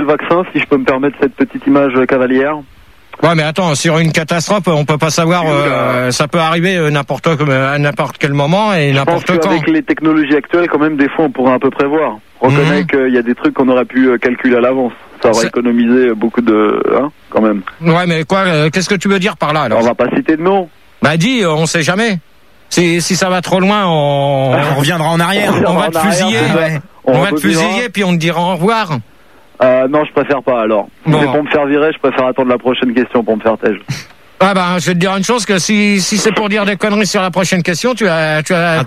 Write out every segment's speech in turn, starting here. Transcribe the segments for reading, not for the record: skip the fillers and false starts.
vaccin, si je peux me permettre cette petite image cavalière. Ouais, mais attends, sur une catastrophe, on peut pas savoir, ça peut arriver à n'importe quel moment et n'importe quand. Je pense qu'avec les technologies actuelles, quand même, des fois, on pourrait un peu prévoir. On reconnaît qu'il y a des trucs qu'on aurait pu calculer à l'avance. Ça aurait économisé beaucoup de, quand même. Ouais, mais quoi, qu'est-ce que tu veux dire par là, alors? On va pas citer de nom. Bah, dis, on sait jamais. Si ça va trop loin, on reviendra en arrière. On va te fusiller. Ouais. On va te fusiller, puis on te dira au revoir. Non, je préfère pas alors. Bon. Mais pour me faire virer, je préfère attendre la prochaine question pour me faire tège. Ah bah, je vais te dire une chose, que si c'est pour dire des conneries sur la prochaine question, tu as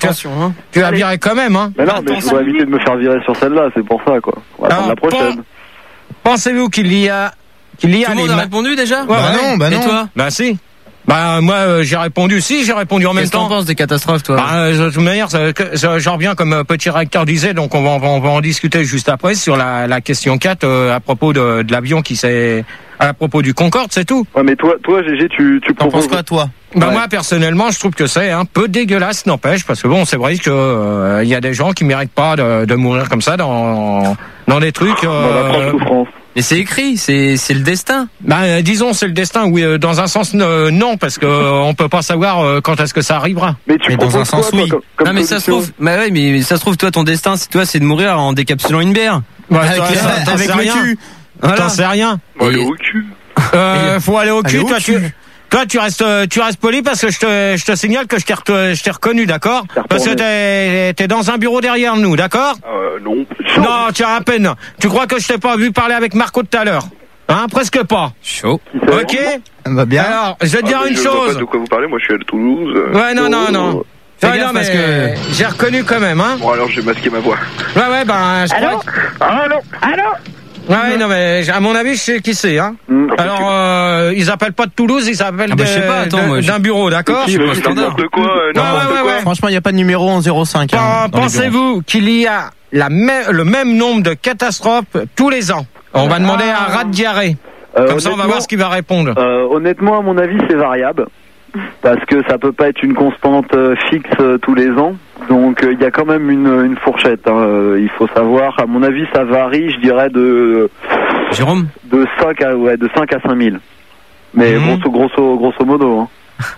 viré quand même, hein. Mais non, mais je voudrais éviter de me faire virer sur celle-là, c'est pour ça, quoi. On va attendre la prochaine. Pensez-vous qu'il y a Tout le monde a répondu déjà? Bah non. Et toi? Bah si. Bah moi j'ai répondu en même temps. Qu'est-ce que t'en penses des catastrophes, toi? Bah de toute manière, j'en reviens comme petit réacteur disait, donc on va en discuter juste après sur la question 4 à propos de l'avion qui s'est à propos du Concorde, c'est tout. Ouais, mais toi GG, tu t'en penses quoi, toi? Bah moi personnellement, je trouve que c'est un peu dégueulasse, n'empêche, parce que bon, c'est vrai que y a des gens qui méritent pas de mourir comme ça dans des trucs. Souffrance. Mais c'est écrit, c'est le destin. Bah disons c'est le destin, oui, dans un sens non, parce que on peut pas savoir quand est-ce que ça arrivera. Mais dans un sens oui. Non mais ça se trouve, mais ça se trouve toi ton destin c'est de mourir en décapsulant une bière. Bah, avec le cul. Voilà. T'en sais rien. Faut aller au cul. Faut aller au cul. Toi, tu restes poli parce que je te signale que je t'ai reconnu, d'accord? Parce que t'es dans un bureau derrière nous, d'accord? Non. Non, tu as à peine. Tu crois que je t'ai pas vu parler avec Marco tout à l'heure? Hein, presque pas. Chaud. Ok? Va bien. Alors, je vais te dire une chose. Je vois pas de quoi vous parlez, moi je suis à Toulouse. Ouais, non. Non, parce que j'ai reconnu quand même, hein. Bon, alors j'ai masqué ma voix. Ouais, ben, je crois que... Allô? Ouais, non, mais à mon avis, je sais qui c'est, hein. Alors, ils appellent pas de Toulouse, ils appellent d'un bureau, d'accord? N'importe quoi, Franchement, il n'y a pas de numéro en 05. Pensez-vous qu'il y a le même nombre de catastrophes tous les ans? On va demander à Rat Diarrhée. Comme ça, on va voir ce qu'il va répondre. Honnêtement, à mon avis, c'est variable. Parce que ça peut pas être une constante fixe tous les ans. Donc il y a quand même une fourchette. Il faut savoir. À mon avis, ça varie, je dirais Jérôme, de 5 à 5 000. Mais grosso modo. Hein.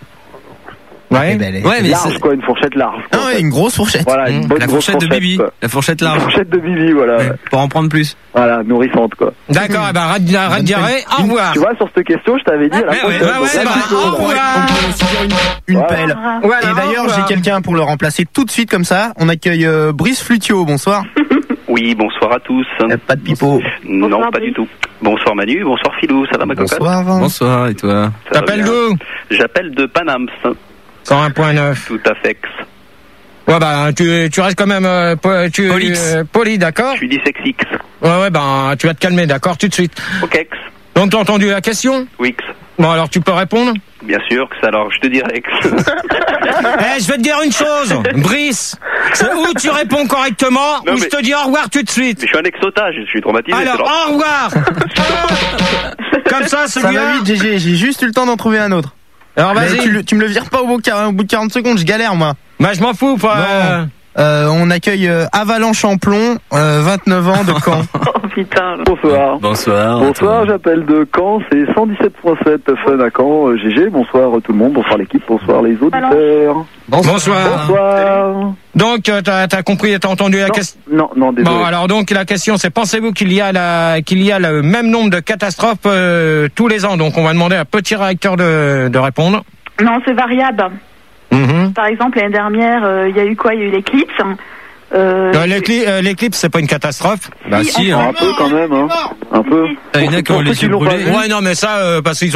Ouais, mais large, quoi, une fourchette large. Ah ouais, une grosse fourchette. Voilà, une bonne la fourchette de Bibi. Quoi. La fourchette large. La fourchette de Bibi, voilà. Ouais, pour en prendre plus. Voilà, nourrissante, quoi. D'accord, bah, Rat Diarrhée, au revoir. Tu vois, sur cette question, je t'avais dit à la prochaine. Au revoir. On peut aussi dire une pelle. Voilà, et d'ailleurs, j'ai quelqu'un pour le remplacer tout de suite comme ça. On accueille Brice Flutio, bonsoir. Oui, bonsoir à tous. Pas de pipeau. Non, bonsoir, pas du tout. Bonsoir Manu, bonsoir Philou, ça va ma cocotte? Bonsoir, et toi? T'appelles d'où? J'appelle de Panams. 101.9. Tout à fait. Ouais, bah, tu restes quand même, poli, d'accord? Je suis dyslexique. Ouais, ben, tu vas te calmer, d'accord, tout de suite. Ok. Donc, t'as entendu la question? Oui. Bon, alors, tu peux répondre? Bien sûr, alors, je te dirai. Je vais te dire une chose, Brice. C'est où tu réponds correctement, ou je te dis au revoir tout de suite. Mais je suis un exotage, je suis traumatisé. Alors, au revoir. Comme ça, c'est bien. Ça va vite, j'ai juste eu le temps d'en trouver un autre. Alors vas-y. Tu me le vires pas au bout de 40 secondes, je galère moi. Bah je m'en fous. On accueille Avalanche en plomb, 29 ans de Caen. Oh putain. Bonsoir. Bonsoir, j'appelle de Caen, c'est 117.7 Fun à Caen. GG, bonsoir tout le monde, bonsoir l'équipe, bonsoir les auditeurs. Bonsoir. Donc t'as compris, t'as entendu la question? Non, désolé. Bon alors donc la question c'est, pensez-vous qu'il y a le même nombre de catastrophes tous les ans? Donc on va demander à Petit Réacteur de répondre. Non, c'est variable. Par exemple, l'année dernière, il y a eu quoi? Il y a eu l'éclipse. L'éclipse, c'est pas une catastrophe? Bah si, un peu quand même, hein. Un peu. Il y en a qui ont les yeux brûlés. Ouais, non, mais ça, parce qu'ils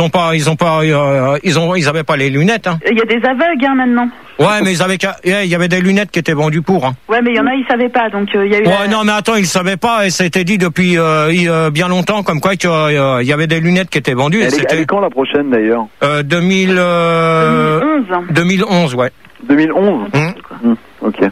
avaient pas les lunettes, hein. Il y a des aveugles, hein, maintenant. Ouais, mais il y avait des lunettes qui étaient vendues pour, hein. Ouais, mais il y en a, ils savaient pas, donc il y a eu. Ouais, non, mais attends, ils savaient pas, et c'était dit depuis bien longtemps, comme quoi il y avait des lunettes qui étaient vendues. Elle est quand la prochaine d'ailleurs? 2011. 2011, ouais. 2011. Ok.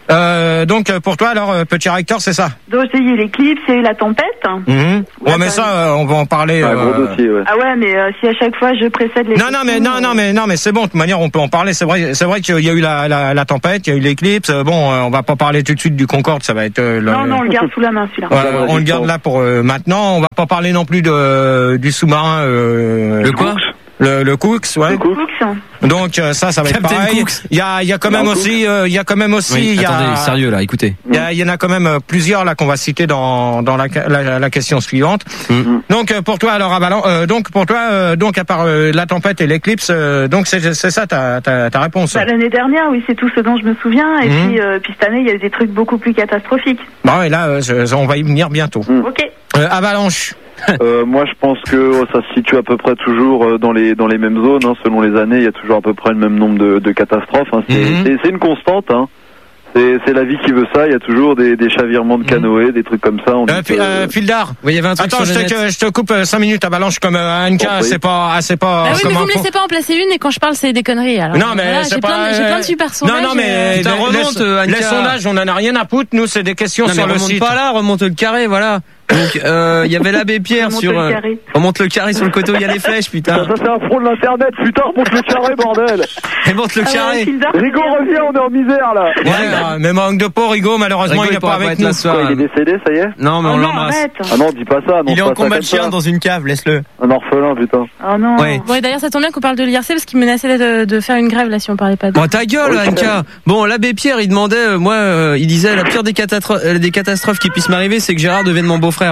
Donc pour toi alors petit réacteur c'est ça. Donc il y a eu l'éclipse, il y a eu la tempête. Ouais mais ça on va en parler. Un gros dossier, ouais. Ah ouais, mais si à chaque fois je précède les. Non mais c'est bon, de toute manière on peut en parler. C'est vrai qu'il y a eu la tempête, il y a eu l'éclipse. Bon, on va pas parler tout de suite du Concorde, ça va être. Non, on le garde sous la main celui-là. On le garde là pour maintenant. On va pas parler non plus du sous-marin. Le quoi? Le Cooks, ouais. Le Cooks. Donc ça va être pareil. Il y a quand même aussi, Oui, attendez, sérieux là, écoutez. Il y en a quand même plusieurs là qu'on va citer dans la question suivante. Donc pour toi alors donc à part la tempête et l'éclipse, donc c'est ça ta réponse. Bah, l'année dernière, oui, c'est tout ce dont je me souviens. Et puis cette année, il y a eu des trucs beaucoup plus catastrophiques. Bah ouais, là on va y venir bientôt. Ok. Avalanche. Moi, je pense que ça se situe à peu près toujours dans les mêmes zones. Hein, selon les années, il y a toujours à peu près le même nombre de catastrophes. Hein. C'est une constante. Hein. C'est la vie qui veut ça. Il y a toujours des chavirements de canoës, des trucs comme ça. Fildar. Oui, il y avait un truc. Attends, je te coupe 5 minutes. Avalanche comme Anka, c'est pas. Ah oui, mais vous me laissez pas en placer une et quand je parle c'est des conneries. Alors, non mais j'ai plein de super sondages. Non mais les sondages, on en a rien à foutre. Nous, c'est des questions sur le site. Pas là, remonte le carré, voilà. Donc il y avait l'abbé Pierre sur remonte le carré sur le coteau, il y a les flèches, putain. Ça c'est un front de l'internet, putain, remonte le carré, bordel. Remonte le carré. Rigaud revient, on est en misère là. Ouais, mais manque de peau, Rigaud, malheureusement il n'est pas avec nous. Il est décédé, ça y est? Non mais on l'embrasse. Ah non, dis pas ça. Il est en combat de chien dans une cave, laisse-le. Un orphelin, putain. Oh non. Ouais. Bon, et d'ailleurs ça tombe bien qu'on parle de l'IRC parce qu'il menaçait de faire une grève là si on parlait pas de. Bon ta gueule Anka. Bon l'abbé Pierre il demandait il disait la pire des catastrophes qui puissent m'arriver c'est que Gérard devienne mon beau-frère.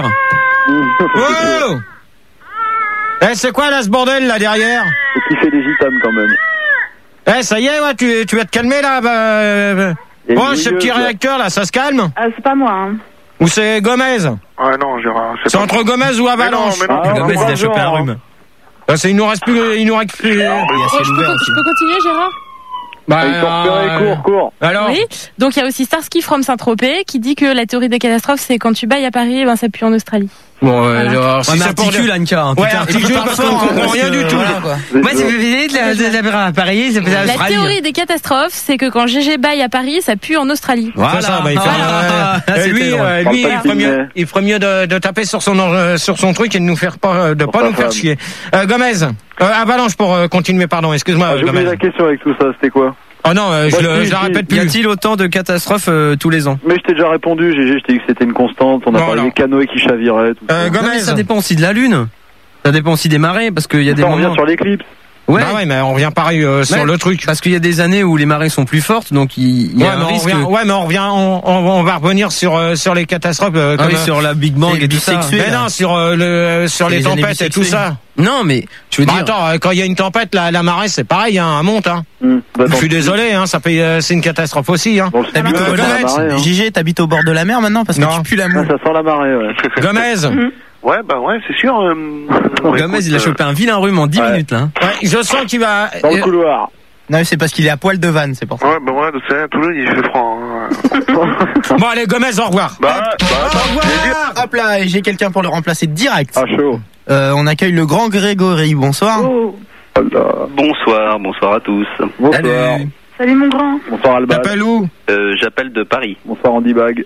Wow. C'est quoi là ce bordel là derrière? C'est qui fait des gitanes quand même. Ça y est, ouais, tu vas te calmer là. Bon, ce petit réacteur là, ça se calme? Ah, c'est pas moi. Hein. Ou c'est Gomez? Ouais, non, Gérard. C'est entre Gomez ou Avalanche? Mais non, Gomez il a chopé un rhume. Il nous reste plus. Je peux continuer Gérard? Cours. Alors? Oui. Donc il y a aussi Starsky from Saint-Tropez qui dit que la théorie des catastrophes c'est quand tu bailles à Paris, ben ça pue en Australie. Bon, alors, si ça articule Anka. Hein, ouais, articule parce qu'on comprend rien du tout. Moi, c'est de Paris. La théorie des catastrophes, c'est que quand GG baille à Paris, ça pue en Australie. Voilà. Lui, il ferait mieux de taper sur son truc et de nous faire pas nous faire chier. Gomez, Avalanche pour continuer, pardon, excuse-moi. J'ai oublié la question avec tout ça, c'était quoi? Oh non, je la répète plus. Y a-t-il autant de catastrophes tous les ans? Mais je t'ai déjà répondu, GG, je t'ai dit que c'était une constante, on a parlé des canoës qui chaviraient, tout ça. Gomez, ça dépend aussi de la lune. Ça dépend aussi des marées, parce qu'il y a des moments... On revient sur l'éclipse. Ouais. Bah ouais, mais on revient pareil sur le truc. Parce qu'il y a des années où les marées sont plus fortes, donc il y a un risque. Mais on va revenir sur les catastrophes. Sur la Big Bang et tout ça. Mais non, sur les tempêtes et tout ça. Non, mais je veux dire. Attends, quand il y a une tempête, la marée, c'est pareil, hein, elle monte. Hein. Je suis désolé, hein, c'est une catastrophe aussi. Hein. Gigi, t'habites au bord de la mer maintenant parce que tu pues la moule. Ça sent la marée, ouais. Gomez. Ouais, c'est sûr. Gomez, il a chopé un vilain rhume en 10 minutes, là. Ouais, je sens qu'il va... Dans le couloir. Non, c'est parce qu'il est à poil de vanne, c'est pour ça. Ouais, c'est à Toulouse, il fait froid. Bon, allez, Gomez, au revoir. Au revoir. Hop là, j'ai quelqu'un pour le remplacer direct. Ah, chaud. On accueille le grand Grégory, bonsoir. Bonsoir à tous. Bonsoir. Salut mon grand. Bonsoir Alba. T'appelles où? J'appelle de Paris. Bonsoir Andy Bag.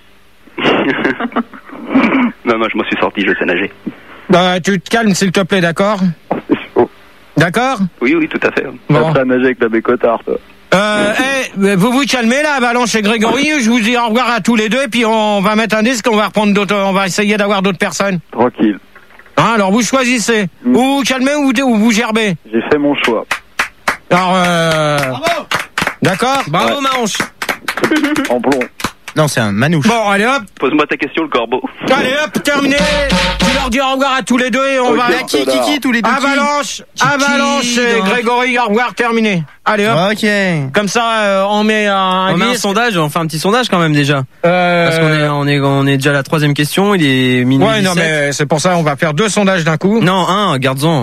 Non, moi je m'en suis sorti, je sais nager. Bah, tu te calmes s'il te plaît, d'accord? C'est chaud. D'accord? Oui, tout à fait. Bon. T'as nager avec la bécotard, toi. Vous vous calmez là, Avalanche et Grégory, je vous dis au revoir à tous les deux, et puis on va mettre un disque, on va essayer d'avoir d'autres personnes. Tranquille. Hein, alors vous choisissez. Ou vous calmez ou vous gerbez. J'ai fait mon choix. Alors, Bravo. D'accord? Bravo, Manche. En plomb. Non, c'est un manouche. Bon, allez hop. Pose-moi ta question, le corbeau. Allez hop, terminé. Tu leur dis au revoir à tous les deux et on va... Qui tous les deux? Avalanche et Grégory, au revoir, terminé. Allez hop. Ok. Comme ça, on met un sondage, on fait un petit sondage quand même déjà. Parce qu'on est déjà à la 3e question, il est minuit 17. Ouais, non mais c'est pour ça, on va faire 2 sondages d'un coup. Non, garde-en.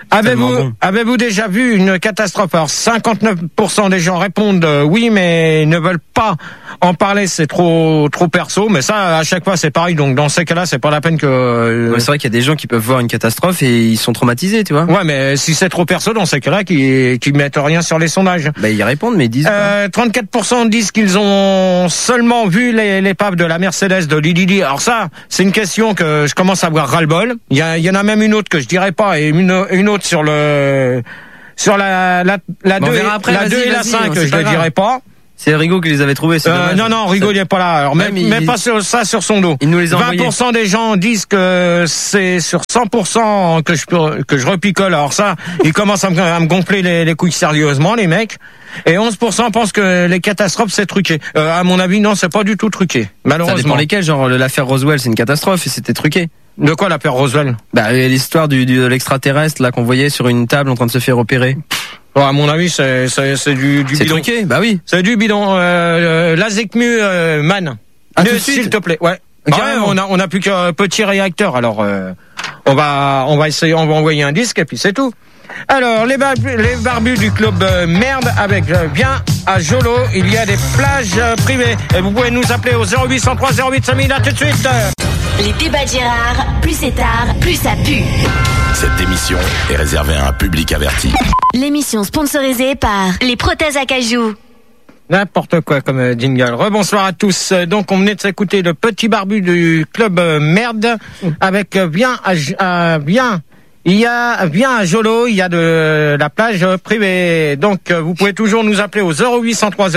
Avez-vous déjà vu une catastrophe? Alors 59% des gens répondent oui, mais ne veulent pas en parler, c'est trop perso. Mais ça, à chaque fois, c'est pareil. Donc dans ces cas-là, c'est pas la peine que. Ouais, c'est vrai qu'il y a des gens qui peuvent voir une catastrophe et ils sont traumatisés, tu vois. Ouais, mais si c'est trop perso, dans ces cas-là, qui mettent rien sur les sondages. Bah ils répondent, mais ils disent. 34% disent qu'ils ont seulement vu l'épave de la Mercedes de Lili. Alors ça, c'est une question que je commence à avoir ras-le-bol. Il y en a même une autre que je dirais pas et une autre sur la 2 et la 5 que je ne dirais pas. C'est Rigaud qui les avait trouvés. Non, Rigaud il est pas là. Alors même pas sur son dos. Il nous les a 20% des gens disent que c'est sur 100% que je repicole. Alors ça, ils commencent à me gonfler les couilles sérieusement, les mecs. Et 11% pensent que les catastrophes c'est truqué. À mon avis, non, c'est pas du tout truqué. Malheureusement. Ça dépend lesquels. Genre l'affaire Roswell, c'est une catastrophe et c'était truqué. De quoi l'affaire Roswell? Bah l'histoire de l'extraterrestre là qu'on voyait sur une table en train de se faire opérer. Bon, à mon avis, c'est du bidon. C'est truqué, bah oui. C'est du bidon. L'Azecmu Man. S'il te plaît. Ouais. On a plus qu'un petit réacteur. Alors on va envoyer un disque et puis c'est tout. Alors les barbus du club merde avec bien à Jolo, il y a des plages privées. Et vous pouvez nous appeler au 0803 08 5000 là tout de suite. Les débats de Gérard, plus c'est tard, plus ça pue. Cette émission est réservée à un public averti. L'émission sponsorisée par les prothèses à cajou. N'importe quoi comme jingle. Rebonsoir à tous. Donc on venait de s'écouter le petit barbu du club merde avec bien il y a bien à Jolo, il y a de la plage privée. Donc vous pouvez toujours nous appeler au 0803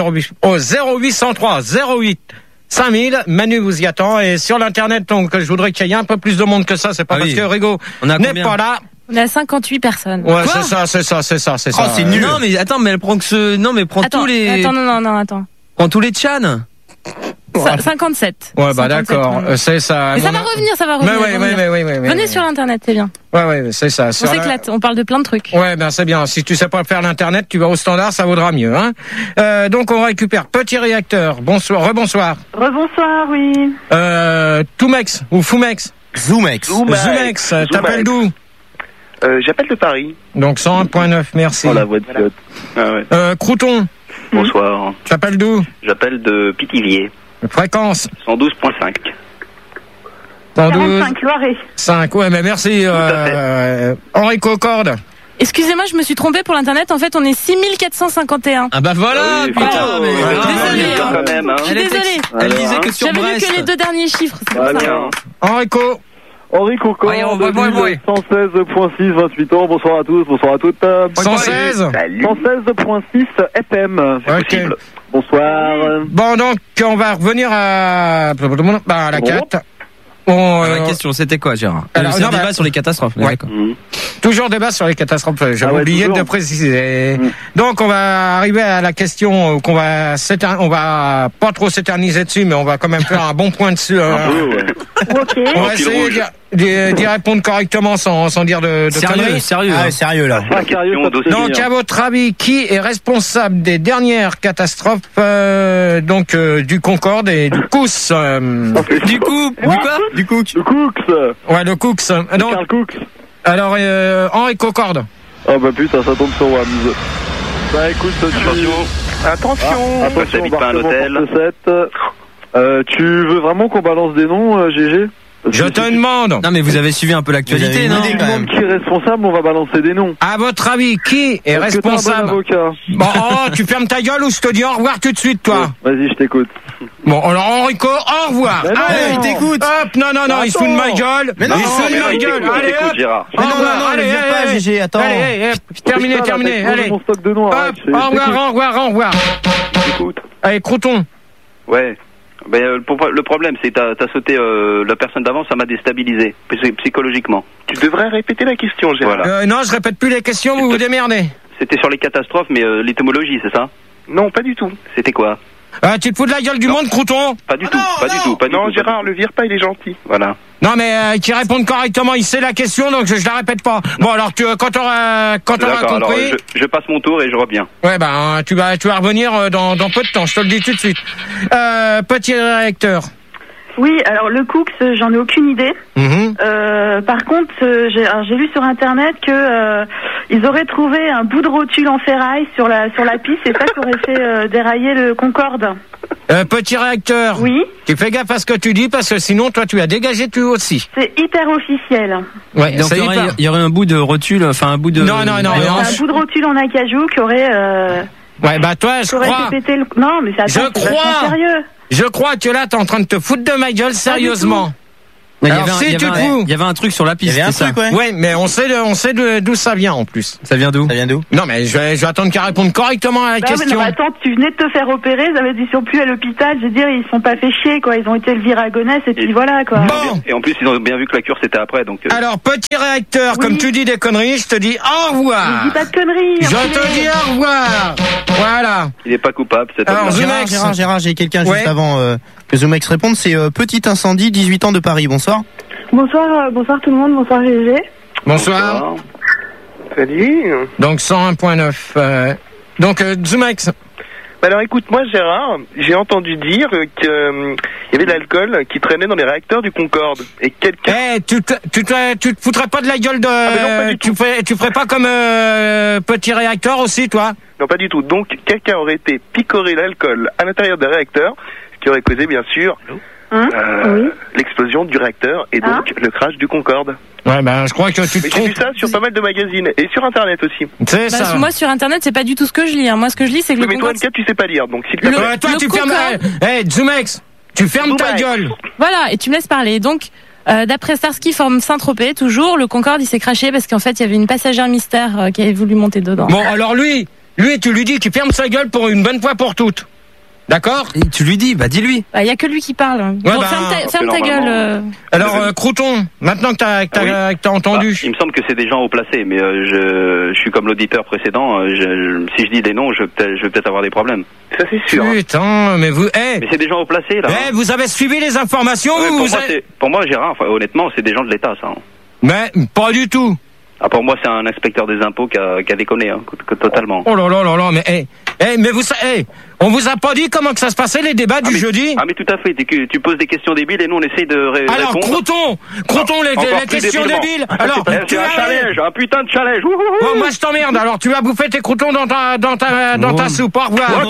08 5000. Manu vous y attend. Et sur l'internet, donc je voudrais qu'il y ait un peu plus de monde que ça. C'est pas parce que Rigaud n'est pas là. On a 58 personnes. Ouais, c'est ça. Oh, c'est nul. Non, mais attends, mais elle prend tous les. Attends. Prends tous les Tchan. 57. Ouais, bah d'accord. C'est ça. Mais ça va revenir. Mais Venez sur l'internet, c'est bien. Ouais, c'est ça. On s'éclate. On parle de plein de trucs. Ouais, ben c'est bien. Si tu sais pas faire l'internet, tu vas au standard, ça vaudra mieux, hein. Donc on récupère Petit Réacteur. Bonsoir, rebonsoir. Rebonsoir, oui. Toumex ou Foumex. Zoomex. T'appelles d'où? J'appelle de Paris. Donc 101.9, merci. Oh la voix de flotte. Ah ouais. Crouton. Bonsoir. T'appelles d'où? J'appelle de Pithiviers. Fréquence 112.5. 45 Loiret. 5, ouais, mais merci. Henri Concorde. Excusez-moi, je me suis trompée pour l'internet. En fait, on est 6451. Ah bah voilà, Oui, putain, mais désolé, quand même, hein. Je suis désolée. Elle disait que sur J'avais vu Brest. que les 2 derniers chiffres. C'est Ah, pour ça. bien. Henri Concorde, Voyons, on va voir, 116.6, 28 ans, bonsoir à tous, bonsoir à toutes. 116 116.6 FM, c'est possible. Bonsoir. Bon, donc, on va revenir à la 4. La question, c'était quoi, Gérard? C'est un débat sur les catastrophes. Ouais. D'accord. Toujours débat sur les catastrophes. J'avais oublié de préciser. Donc, on va arriver à la question qu'on va pas trop s'éterniser dessus, mais on va quand même faire un bon point dessus. Ok. On va essayer d'y répondre correctement sans dire de conneries. Sérieux. Ah, sérieux là. Donc, à votre avis, qui est responsable des dernières catastrophes du Concorde et du Cous Du coup, du Cook. Le Cooks. Ouais, le Cooks. Donc, Carl Cooks. alors, Henri Concorde. Oh bah putain, ça tombe sur Wams. Bah écoute, attention, t'habites pas un hôtel. Tu veux vraiment qu'on balance des noms, GG? Je te demande. Non mais vous avez suivi un peu l'actualité, non? Tout le monde qui est responsable, on va balancer des noms. À votre avis, qui est responsable? Bon, tu fermes ta gueule ou je te dis au revoir tout de suite, toi. Vas-y, je t'écoute. Bon, alors Enrico, au revoir. Allez, il t'écoute. Hop, non, il se fout de ma gueule. Mais non, il se fout de ma gueule. Allez, hop. Mais non, allez, ne viens pas, GG, attends. Allez, terminé. Allez. Mon stock de noms, Hop, arrête, au revoir. Écoute. Allez, Crouton. Ouais. Ben, le problème, c'est que t'as sauté la personne d'avant, ça m'a déstabilisé psychologiquement. Tu devrais répéter la question, Gérard. Voilà. Non, je répète plus les questions, vous vous démerdez. C'était sur les catastrophes, mais l'étymologie, c'est ça? Non, pas du tout. C'était quoi? Tu te fous de la gueule du monde, Crouton? Pas du tout. Non, Gérard, le vire pas, il est gentil. Voilà. Non, mais qui répondent correctement, il sait la question, donc je la répète pas. Bon, alors quand t'auras compris. Alors, je passe mon tour et je reviens. Ouais, tu vas revenir dans peu de temps, je te le dis tout de suite. Petit réacteur. Oui, alors le Cooks, j'en ai aucune idée. Par contre, j'ai lu sur internet que ils auraient trouvé un bout de rotule en ferraille sur la piste, et ça qui aurait fait dérailler le Concorde. Petit réacteur. Oui. Tu fais gaffe à ce que tu dis parce que sinon toi tu as dégagé tu aussi. C'est hyper officiel. Ouais. Donc il y aurait un bout de rotule, enfin un bout de. Non. Un bout de rotule en acajou qui aurait. Ouais, bah toi, je crois. Non, mais c'est sérieux. Je crois que là, t'es en train de te foutre de ma gueule, sérieusement. Il y avait un truc sur la piste. Il y avait un truc, ouais. Ouais, mais on sait d'où ça vient en plus. Ça vient d'où? Non, mais je vais attendre qu'elle réponde correctement à la question. Mais attends, tu venais de te faire opérer, ça veut dire qu'ils sont plus à l'hôpital. Je veux dire, ils sont pas fait chier, quoi. Ils ont été le à Gonesse et puis voilà, quoi. Bon. Et en plus, ils ont bien vu que la cure c'était après, donc. Alors, petit réacteur, oui. Comme tu dis des conneries, je te dis au revoir. Je dis pas de conneries. Je te dis au revoir. Voilà. Il est pas coupable, cet homme. Gérard, j'ai quelqu'un juste avant que Zoomex réponde. C'est Petit Incendie, 18 ans de Paris. Bonsoir. Bonsoir tout le monde, bonsoir GG. Bonsoir. Salut. Donc 101.9. Donc Zoomex. Alors écoute, moi Gérard, j'ai entendu dire qu'il y avait de l'alcool qui traînait dans les réacteurs du Concorde. Et quelqu'un... tu te foutrais pas de la gueule de... non, pas du tout. Tu ferais pas comme Petit Réacteur aussi, toi? Non, pas du tout. Donc quelqu'un aurait été picoré l'alcool à l'intérieur des réacteurs, ce qui aurait causé bien sûr... oui. L'explosion du réacteur et donc le crash du Concorde. Ouais, ben je crois que tu te trompes. J'ai vu ça sur pas mal de magazines et sur internet aussi. C'est ça. Moi sur internet, c'est pas du tout ce que je lis. Moi ce que je lis, c'est que mais toi, Anne-Cat, tu sais pas lire, donc s'il te plaît. Toi, tu fermes. Zoomex, tu fermes ta gueule. Voilà, et tu me laisses parler. Donc, d'après Starsky from Saint-Tropez, toujours, le Concorde il s'est crashé parce qu'en fait il y avait une passagère mystère qui avait voulu monter dedans. Bon, alors lui, tu lui dis qu'il ferme sa gueule pour une bonne fois pour toutes. D'accord? Et tu lui dis, dis-lui. Il y a que lui qui parle. Ouais, bon, ferme ta gueule. Alors, Crouton, maintenant que t'as entendu. Il me semble que c'est des gens haut placés, mais je suis comme l'auditeur précédent. Si je dis des noms, je vais peut-être avoir des problèmes. Ça c'est sûr. Putain, mais vous, mais c'est des gens haut placés là. Vous avez suivi les informations? Pour moi, Gérard, honnêtement, c'est des gens de l'État, ça. Mais pas du tout. Ah, pour moi, c'est un inspecteur des impôts qui a déconné, totalement. Oh là là là là, mais mais vous savez, on vous a pas dit comment que ça se passait les débats du jeudi? Ah mais tout à fait, tu poses des questions débiles et nous on essaye de répondre. Alors Crouton, les questions débiles. Alors tu as un challenge, un putain de challenge. Oh, moi je t'emmerde. Alors tu vas bouffer tes croutons dans ta soupe. Au revoir.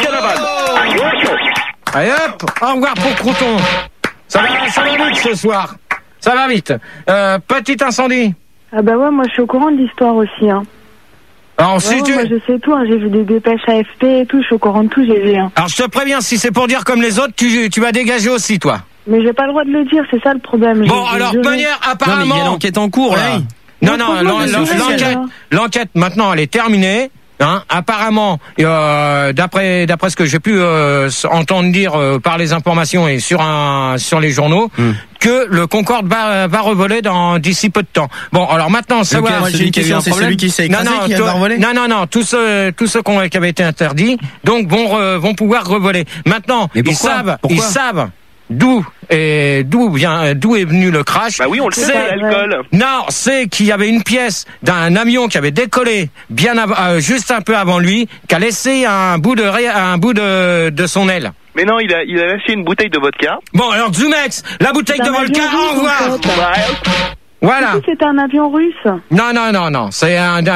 Allez hop, au revoir pour Crouton. Ça va vite ce soir. Ça va vite. Petit incendie. Ah bah ouais, moi je suis au courant de l'histoire aussi. Alors, moi je sais tout, j'ai vu des dépêches AFP et tout, je suis au courant de tout, j'ai vu. Alors je te préviens, si c'est pour dire comme les autres, tu vas dégager aussi toi. Mais j'ai pas le droit de le dire, c'est ça le problème. Bon, alors de manière apparemment... Non mais il y a l'enquête en cours là. Non, l'enquête maintenant elle est terminée. Apparemment, d'après ce que j'ai pu entendre dire par les informations et sur les journaux, que le Concorde va revoler d'ici peu de temps. Bon, alors maintenant, savoir. J'ai une question, c'est celui qui s'est écrasé qui va revoler? Non, tous ceux qui avaient été interdits, donc vont pouvoir revoler. Maintenant, ils savent d'où est venu le crash. Bah oui, on le sait, l'alcool. Non, c'est qu'il y avait une pièce d'un avion qui avait décollé juste un peu avant lui, qui a laissé un bout de son aile. Mais non, il a lâché une bouteille de vodka. Bon, alors Zoomex, la bouteille de vodka, au revoir. Voilà. C'est un avion russe. Non, c'est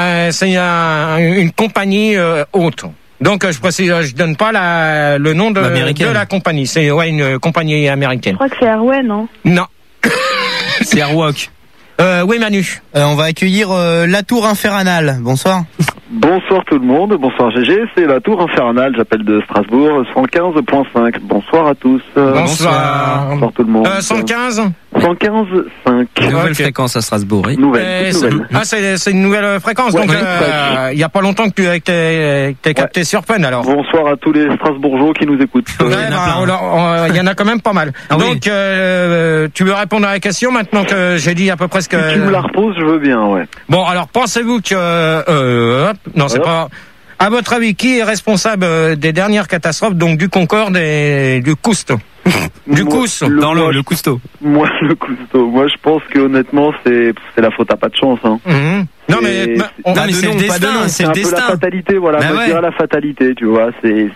une compagnie haute. Donc je précise, je donne pas le nom de la compagnie. C'est une compagnie américaine. Je crois que c'est Airway, non? Non. C'est Airwalk. Oui Manu. On va accueillir la Tour Infernale. Bonsoir. Bonsoir tout le monde, bonsoir GG, c'est la Tour Infernale, j'appelle de Strasbourg, 115.5. Bonsoir à tous. Bonsoir. Bonsoir tout le monde. 115 115.5. Nouvelle fréquence à Strasbourg, oui. Nouvelle. C'est une nouvelle fréquence, donc il y a pas longtemps que t'es capté sur Fun alors. Bonsoir à tous les Strasbourgeois qui nous écoutent. Il y en a quand même pas mal. Donc tu veux répondre à la question maintenant que j'ai dit à peu près ce que... Si tu me la reposes, je veux bien, ouais. Bon, alors pensez-vous que... non, c'est pas... À votre avis, qui est responsable des dernières catastrophes, donc du Concorde et du Cousteau? Le Cousteau. Moi, le Cousteau. Moi, je pense que honnêtement, c'est la faute à pas de chance. Non, mais c'est le destin. C'est un peu la fatalité, voilà. Moi, je dirais la fatalité, tu vois.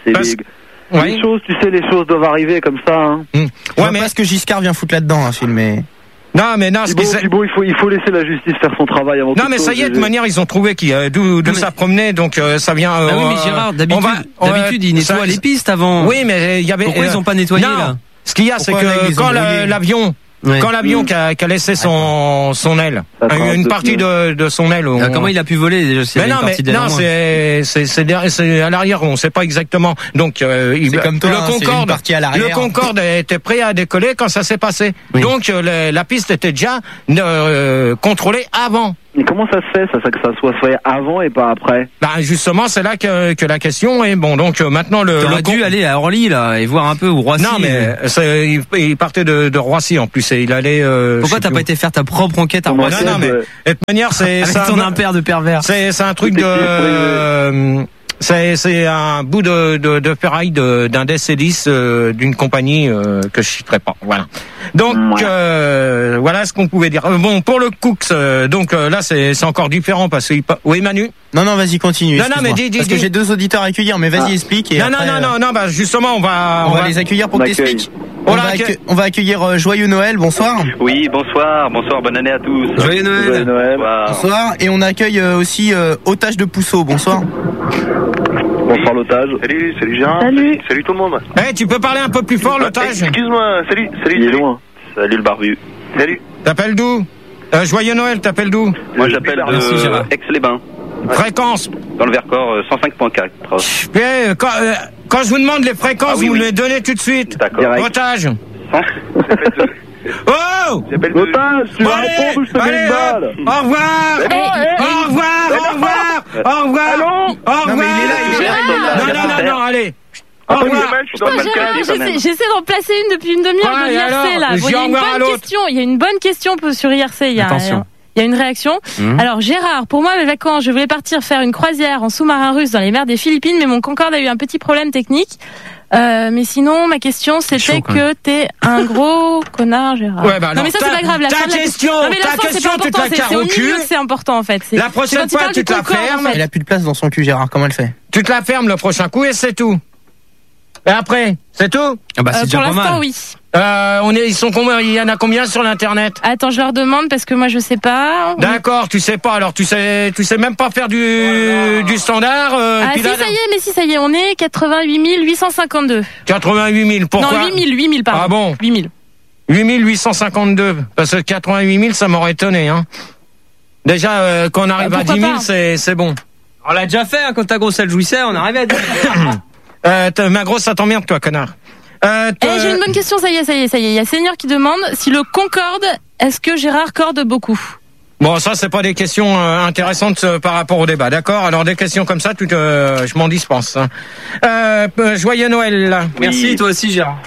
Les choses, tu sais, les choses doivent arriver comme ça. Mais est-ce que Giscard vient foutre là-dedans, un film? Non, mais non, Thibaut, il faut laisser la justice faire son travail avant. Non, mais ça y est, de manière, ils ont trouvé d'où ça promenait, donc ça vient. Ah oui, mais Gérard, d'habitude, ils nettoient les pistes avant. Oui, mais il y avait. Pourquoi ils ont pas nettoyé là? Ce qu'il y a, c'est que quand l'avion. Ouais. Quand l'avion qui a laissé son aile, une partie de son aile. Comment il a pu voler? Mais non, c'est à l'arrière, on sait pas exactement. Donc c'est comme toi, le Concorde était prêt à décoller quand ça s'est passé. Oui. Donc la piste était déjà contrôlée avant. Mais comment ça se fait que ça soit fait avant et pas après? Bah justement, c'est là que la question est bon. Donc maintenant t'aurais dû aller à Orly là et voir un peu où Roissy. Non mais il partait de Roissy en plus et il allait. Pourquoi t'as pas été faire ta propre enquête à Roissy? Non mais de toute manière c'est ça. Ton impair de pervers. C'est un truc de. C'est un bout de ferraille d'un DC-10 d'une compagnie que je citerai pas. Voilà. Donc voilà ce qu'on pouvait dire. Bon pour le Cooks, donc là c'est encore différent parce que oui Manu. Non vas-y continue. Non mais dis. Que j'ai 2 auditeurs à accueillir, mais vas-y explique. Et non bah justement on va les accueillir pour que t'expliques. On va accueillir Joyeux Noël, bonsoir. Oui, bonsoir, bonne année à tous. Joyeux Noël. Bonsoir. Et on accueille aussi Otage de Pousseau, bonsoir. Bonsoir l'otage. Salut Gérard. Salut tout le monde. Tu peux parler un peu plus fort l'otage? Excuse-moi, salut. Il est loin. Salut le barbu. Salut. T'appelles d'où? Joyeux Noël, t'appelles d'où? Moi j'appelle de Aix-les-Bains. Fréquence? Dans le Vercors, 105.4. Quand je vous demande les fréquences, vous me les donnez tout de suite. D'accord. Otage. Oh! Otage, tu vas répondre ou je te mets une balle? Au revoir! Non mais il est là. Non, allez. J'essaie d'en placer une depuis une demi-heure de l'IRC là. Il y a une bonne question sur IRC. Attention. Il y a une réaction. Alors Gérard, pour moi mes vacances, je voulais partir faire une croisière en sous-marin russe dans les mers des Philippines, mais mon Concorde a eu un petit problème technique. Mais sinon, ma question c'était que t'es un gros connard, Gérard. Ouais, bah non mais ça c'est pas grave. Ta question, tu te la carres au cul. C'est important en fait. La prochaine fois tu te la fermes. Elle a plus de place dans son cul, Gérard. Comment elle fait? Tu te la fermes le prochain coup et c'est tout. Et après, c'est tout? C'est déjà pour pas mal. l'instant, oui. Ils sont combien? Il y en a combien sur l'internet? Attends, je leur demande parce que moi je sais pas. D'accord, tu sais pas. Alors tu sais même pas faire du standard. Ça y est, on est 88 852. 88 000. Pourquoi? Non, 8 000 pardon. Ah bon? 8 000. 8 852. Parce que 88 000, ça m'aurait étonné, hein. Déjà, quand on arrive à 10 000, c'est bon. On l'a déjà fait, quand ta grosse elle jouissait, on arrivait à 10 000. Ma grosse, ça t'emmerde, toi, connard. J'ai une bonne question, ça y est. Il y a Seigneur qui demande si le Concorde, est-ce que Gérard corde beaucoup? Bon, ça, c'est pas des questions intéressantes par rapport au débat, d'accord? Alors, des questions comme ça, je m'en dispense. Joyeux Noël, là. Oui. Merci, toi aussi, Gérard.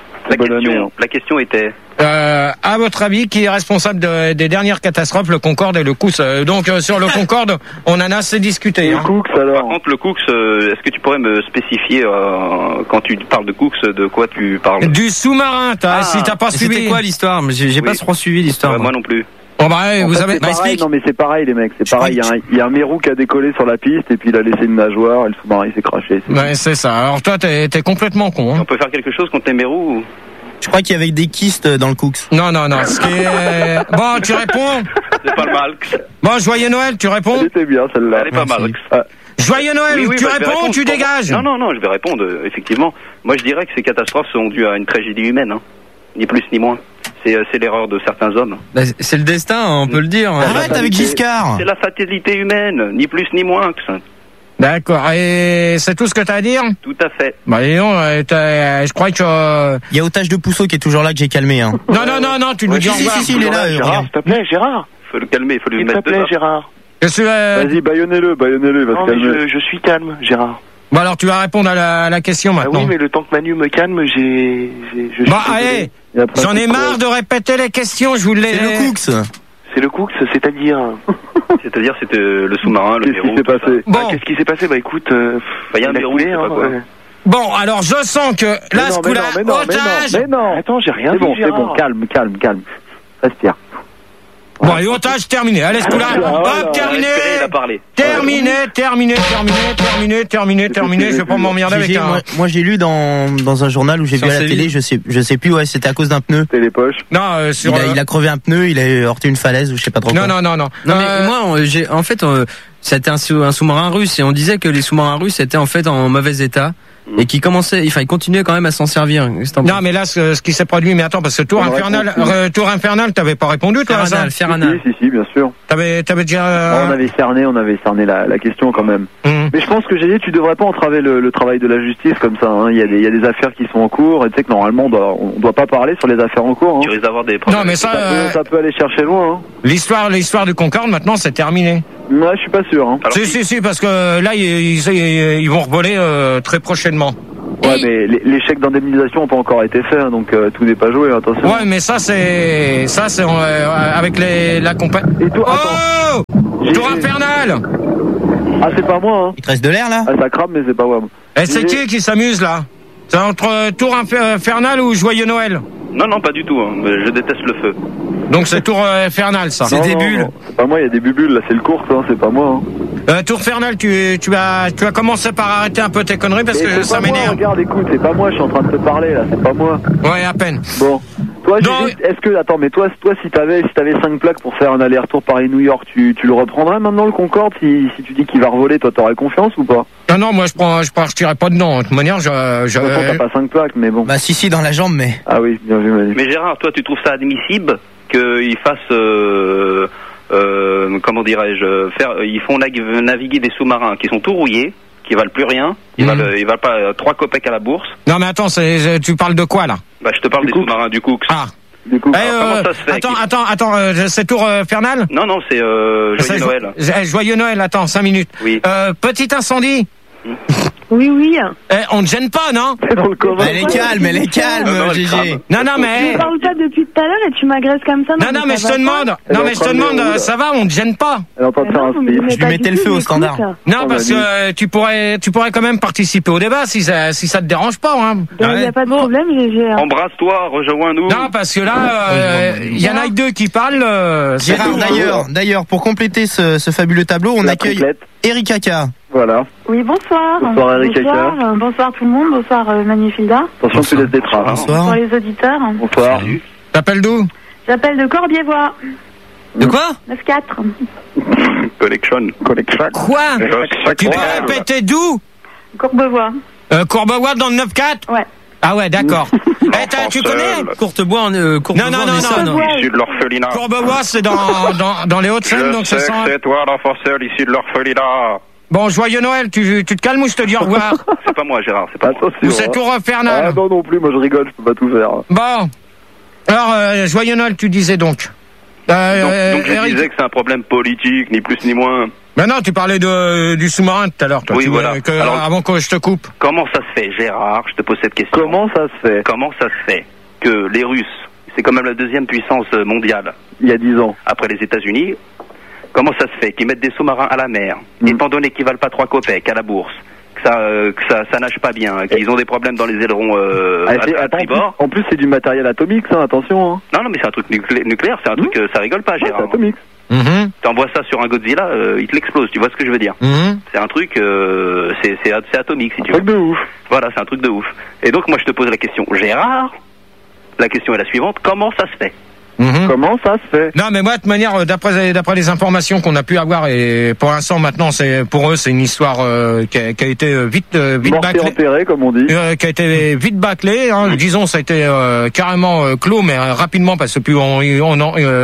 La question était... à votre avis, qui est responsable des dernières catastrophes, le Concorde et le Cooks? Donc sur le Concorde, on en a assez discuté. Le Cooks, alors. Par contre, le Cooks, est-ce que tu pourrais me spécifier quand tu parles de Cooks, de quoi tu parles? Du sous-marin, si t'as pas suivi. C'était quoi l'histoire? J'ai pas trop suivi l'histoire. Moi non plus. Bon vous avez. Pareil, non mais c'est pareil les mecs, c'est pareil. Il y a un mérou qui a décollé sur la piste et puis il a laissé une nageoire et le sous-marin s'est craché. C'est ça. Alors toi t'es complètement con. Hein. On peut faire quelque chose contre les mérous? Je crois qu'il y avait des kystes dans le Cooks. Non. Ce qui est... Bon, tu réponds? C'est pas mal. Bon, Joyeux Noël, tu réponds? Elle était bien celle-là. Elle est pas mal. Joyeux Noël, tu réponds ou tu dégages? Non, je vais répondre, effectivement. Moi je dirais que ces catastrophes sont dues à une tragédie humaine, hein. Ni plus ni moins. C'est l'erreur de certains hommes. C'est le destin, on peut le dire. Arrête avec Giscard. C'est la fatalité humaine, ni plus ni moins que ça. D'accord, et c'est tout ce que t'as à dire? Tout à fait. Bah non, je crois que... Il y a Otage de Pousseau qui est toujours là que j'ai calmé. Hein. Non, tu nous dis au revoir. Si, il est là. Gérard, s'il te plaît, Gérard. Faut le calmer, faut lui mettre dedans. S'il te plaît, Gérard. Vas-y, baïonnez-le, il va se calmer. Je suis calme, Gérard. Bon alors tu vas répondre à la question maintenant. Oui, mais le temps que Manu me calme, allez, j'en ai marre de répéter les questions, je vous l'ai... C'est le Cooks. C'est le Cooks, c'est-à-dire... C'est-à-dire c'était le sous-marin, le Qu'est-ce qui s'est passé? Qu'est-ce qui s'est passé? Bah écoute, il y a un verrou, Bon, alors je sens que là, ce coup-là, Otage... Mais non, attends, j'ai rien dit, c'est bon, calme. Respire. Bon, et Otage terminé. Allez, ce coup-là, hop, terminé. à parler. Terminé. Je vais pas m'emmerder avec un. Moi, j'ai lu dans un journal où j'ai vu à la télé, je sais plus, ouais, c'était à cause d'un pneu. C'était les poches. Non, il a crevé un pneu, il a heurté une falaise ou je sais pas trop quoi. Non. Non, mais moi, en fait, c'était un sous-marin russe et on disait que les sous-marins russes étaient en fait en mauvais état. Et qui ils continuaient quand même à s'en servir. Non, mais là, ce qui s'est produit, mais attends, parce que Tour Infernal, t'avais pas répondu, toi, ça? Si, bien sûr. T'avais déjà... On avait cerné la question quand même. Mais je pense que j'ai dit, tu devrais pas entraver le travail de la justice comme ça, hein. Il y a des affaires qui sont en cours, et tu sais que normalement, on doit pas parler sur les affaires en cours, hein. Tu risques d'avoir des problèmes. Non, mais ça peut aller chercher loin, hein. L'histoire du Concorde, maintenant, c'est terminé. Ouais, je suis pas sûr, hein. Alors, si, parce que là, ils vont revoler très prochainement. Ouais, mais les chèques d'indemnisation n'ont pas encore été faits, hein, donc tout n'est pas joué, attention. Ouais, mais ça c'est avec la compagnie. Et toi, attends. Tour Infernal. Ah, c'est pas moi, hein. Il te reste de l'air là? Ah, ça crame, mais c'est pas moi. Et c'est qui s'amuse là? C'est entre Tour Infernal ou Joyeux Noël? Non, pas du tout, hein. Je déteste le feu. Donc c'est Tour Infernal, ça. C'est des bulles. C'est pas moi, il y a des bulles là, c'est le cours, hein, c'est pas moi, hein. Tour Infernal, tu vas commencer par arrêter un peu tes conneries parce que ça m'énerve. Regarde, écoute, c'est pas moi, je suis en train de te parler là, c'est pas moi. Ouais, à peine. Bon. Toi, est-ce que, attends, mais toi, si t'avais 5 plaques pour faire un aller-retour Paris-New York, tu le reprendrais maintenant le Concorde si tu dis qu'il va revoler, toi t'aurais confiance ou pas? Non, moi je tirerais pas dedans. De toute manière, t'as pas 5 plaques, mais bon. Bah si, dans la jambe, mais. Ah oui, bien vu, Mais Gérard, toi, tu trouves ça admissible qu'il fasse, comment dirais-je, ils font naviguer des sous-marins qui sont tout rouillés, qui valent plus rien, ils valent pas 3 copecs à la bourse. Non, mais attends, tu parles de quoi là? Bah, je te parle des sous-marins du Cook. Ah. Du coup, comment ça se fait? Attends, c'est Tour Infernal? Non, c'est Joyeux Noël. Joyeux Noël, attends, 5 minutes. Oui. Petit incendie. Oui. On ne gêne pas, non? Elle est calme, Gégé. Non, mais. Tu parles pas depuis tout à l'heure et tu m'agresses comme ça. Non, mais je te demande. Non, mais je te demande, ça va, on ne gêne pas. Elle est en train de faire un speech. Je lui mettais le feu au standard. Non, parce que tu pourrais quand même participer au débat si ça te dérange pas, hein. Il n'y a pas de problème, Gégé. Embrasse-toi, rejoins-nous. Non, parce que là, il y en a que 2 qui parlent. Gérard, d'ailleurs, pour compléter ce fabuleux tableau, on accueille Eric Aka. Voilà. Oui, bonsoir. Bonsoir Eric Aka. Bonsoir tout le monde, bonsoir Manifilda. Attention, tu laisses des traces. Bonsoir les auditeurs. Bonsoir. T'appelles d'où? J'appelle de Corbiévois. De quoi? 9-4. Collection. Quoi? Tu peux répéter d'où? Courbevoie. Courbevoie dans le 9-4? Ouais. Ah ouais, d'accord. Tu connais? Courtebois, non. Issu de l'orphelinat. Courbevoie, c'est dans les Hauts-de-Seine, donc c'est ça. C'est toi l'enfant seul issu de l'orphelinat. Bon, joyeux Noël, tu te calmes ou je te dis au revoir? C'est pas moi, Gérard, c'est pas moi. Ou c'est Tour Infernal? Ah non plus, moi je rigole, je peux pas tout faire. Bon. Alors, joyeux Noël, tu disais donc. Donc je disais que c'est un problème politique, ni plus ni moins. Mais non, tu parlais du sous-marin tout à l'heure, toi. Oui, voilà. Alors, avant que je te coupe. Comment ça se fait, Gérard? Je te pose cette question. Comment ça se fait que les Russes, c'est quand même la 2e puissance mondiale. Il y a 10 ans. Après les États-Unis. Comment ça se fait qu'ils mettent des sous-marins à la mer, étant donné qu'ils valent pas 3 copecs à la bourse, que ça nage pas bien, qu'ils ont des problèmes dans les ailerons à tribord. En plus, c'est du matériel atomique, ça, attention. Hein. Non, mais c'est un truc nucléaire, c'est un truc, ça rigole pas, Gérard. C'est atomique. T'envoies ça sur un Godzilla, il te l'explose, tu vois ce que je veux dire. C'est un truc, c'est atomique, si tu veux. Un truc de ouf. Voilà, c'est un truc de ouf. Et donc, moi, je te pose la question, Gérard, la question est la suivante, comment ça se fait? Comment ça se fait? Non, mais moi, de toute manière, d'après les informations qu'on a pu avoir, et pour l'instant, maintenant, pour eux, c'est une histoire qui a été vite bâclée. Enterrée, comme on dit. Qui a été vite bâclée. Hein. Disons, ça a été carrément clos, mais rapidement, parce que plus on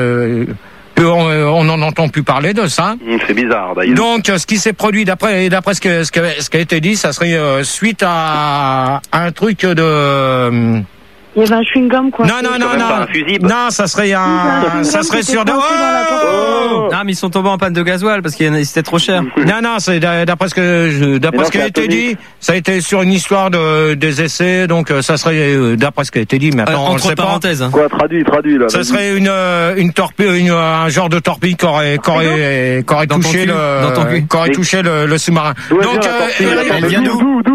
n'en entend plus parler de ça. C'est bizarre, d'ailleurs. Donc, ce qui s'est produit, d'après ce qui a été dit, ça serait suite à un truc de... Il y avait un chewing-gum, quoi. Non. Pas un fusible. Non, ça serait sur de... Non, mais ils sont tombés en panne de gasoil parce que c'était trop cher. Non, c'est d'après ce qui a été dit, ça a été sur une histoire des essais, donc ça serait d'après ce qui a été dit, mais attends, on le sait parenthèses. Quoi, traduit là. Ça serait une torpille, un genre de torpille qui aurait touché le sous-marin. Donc, elle vient d'où?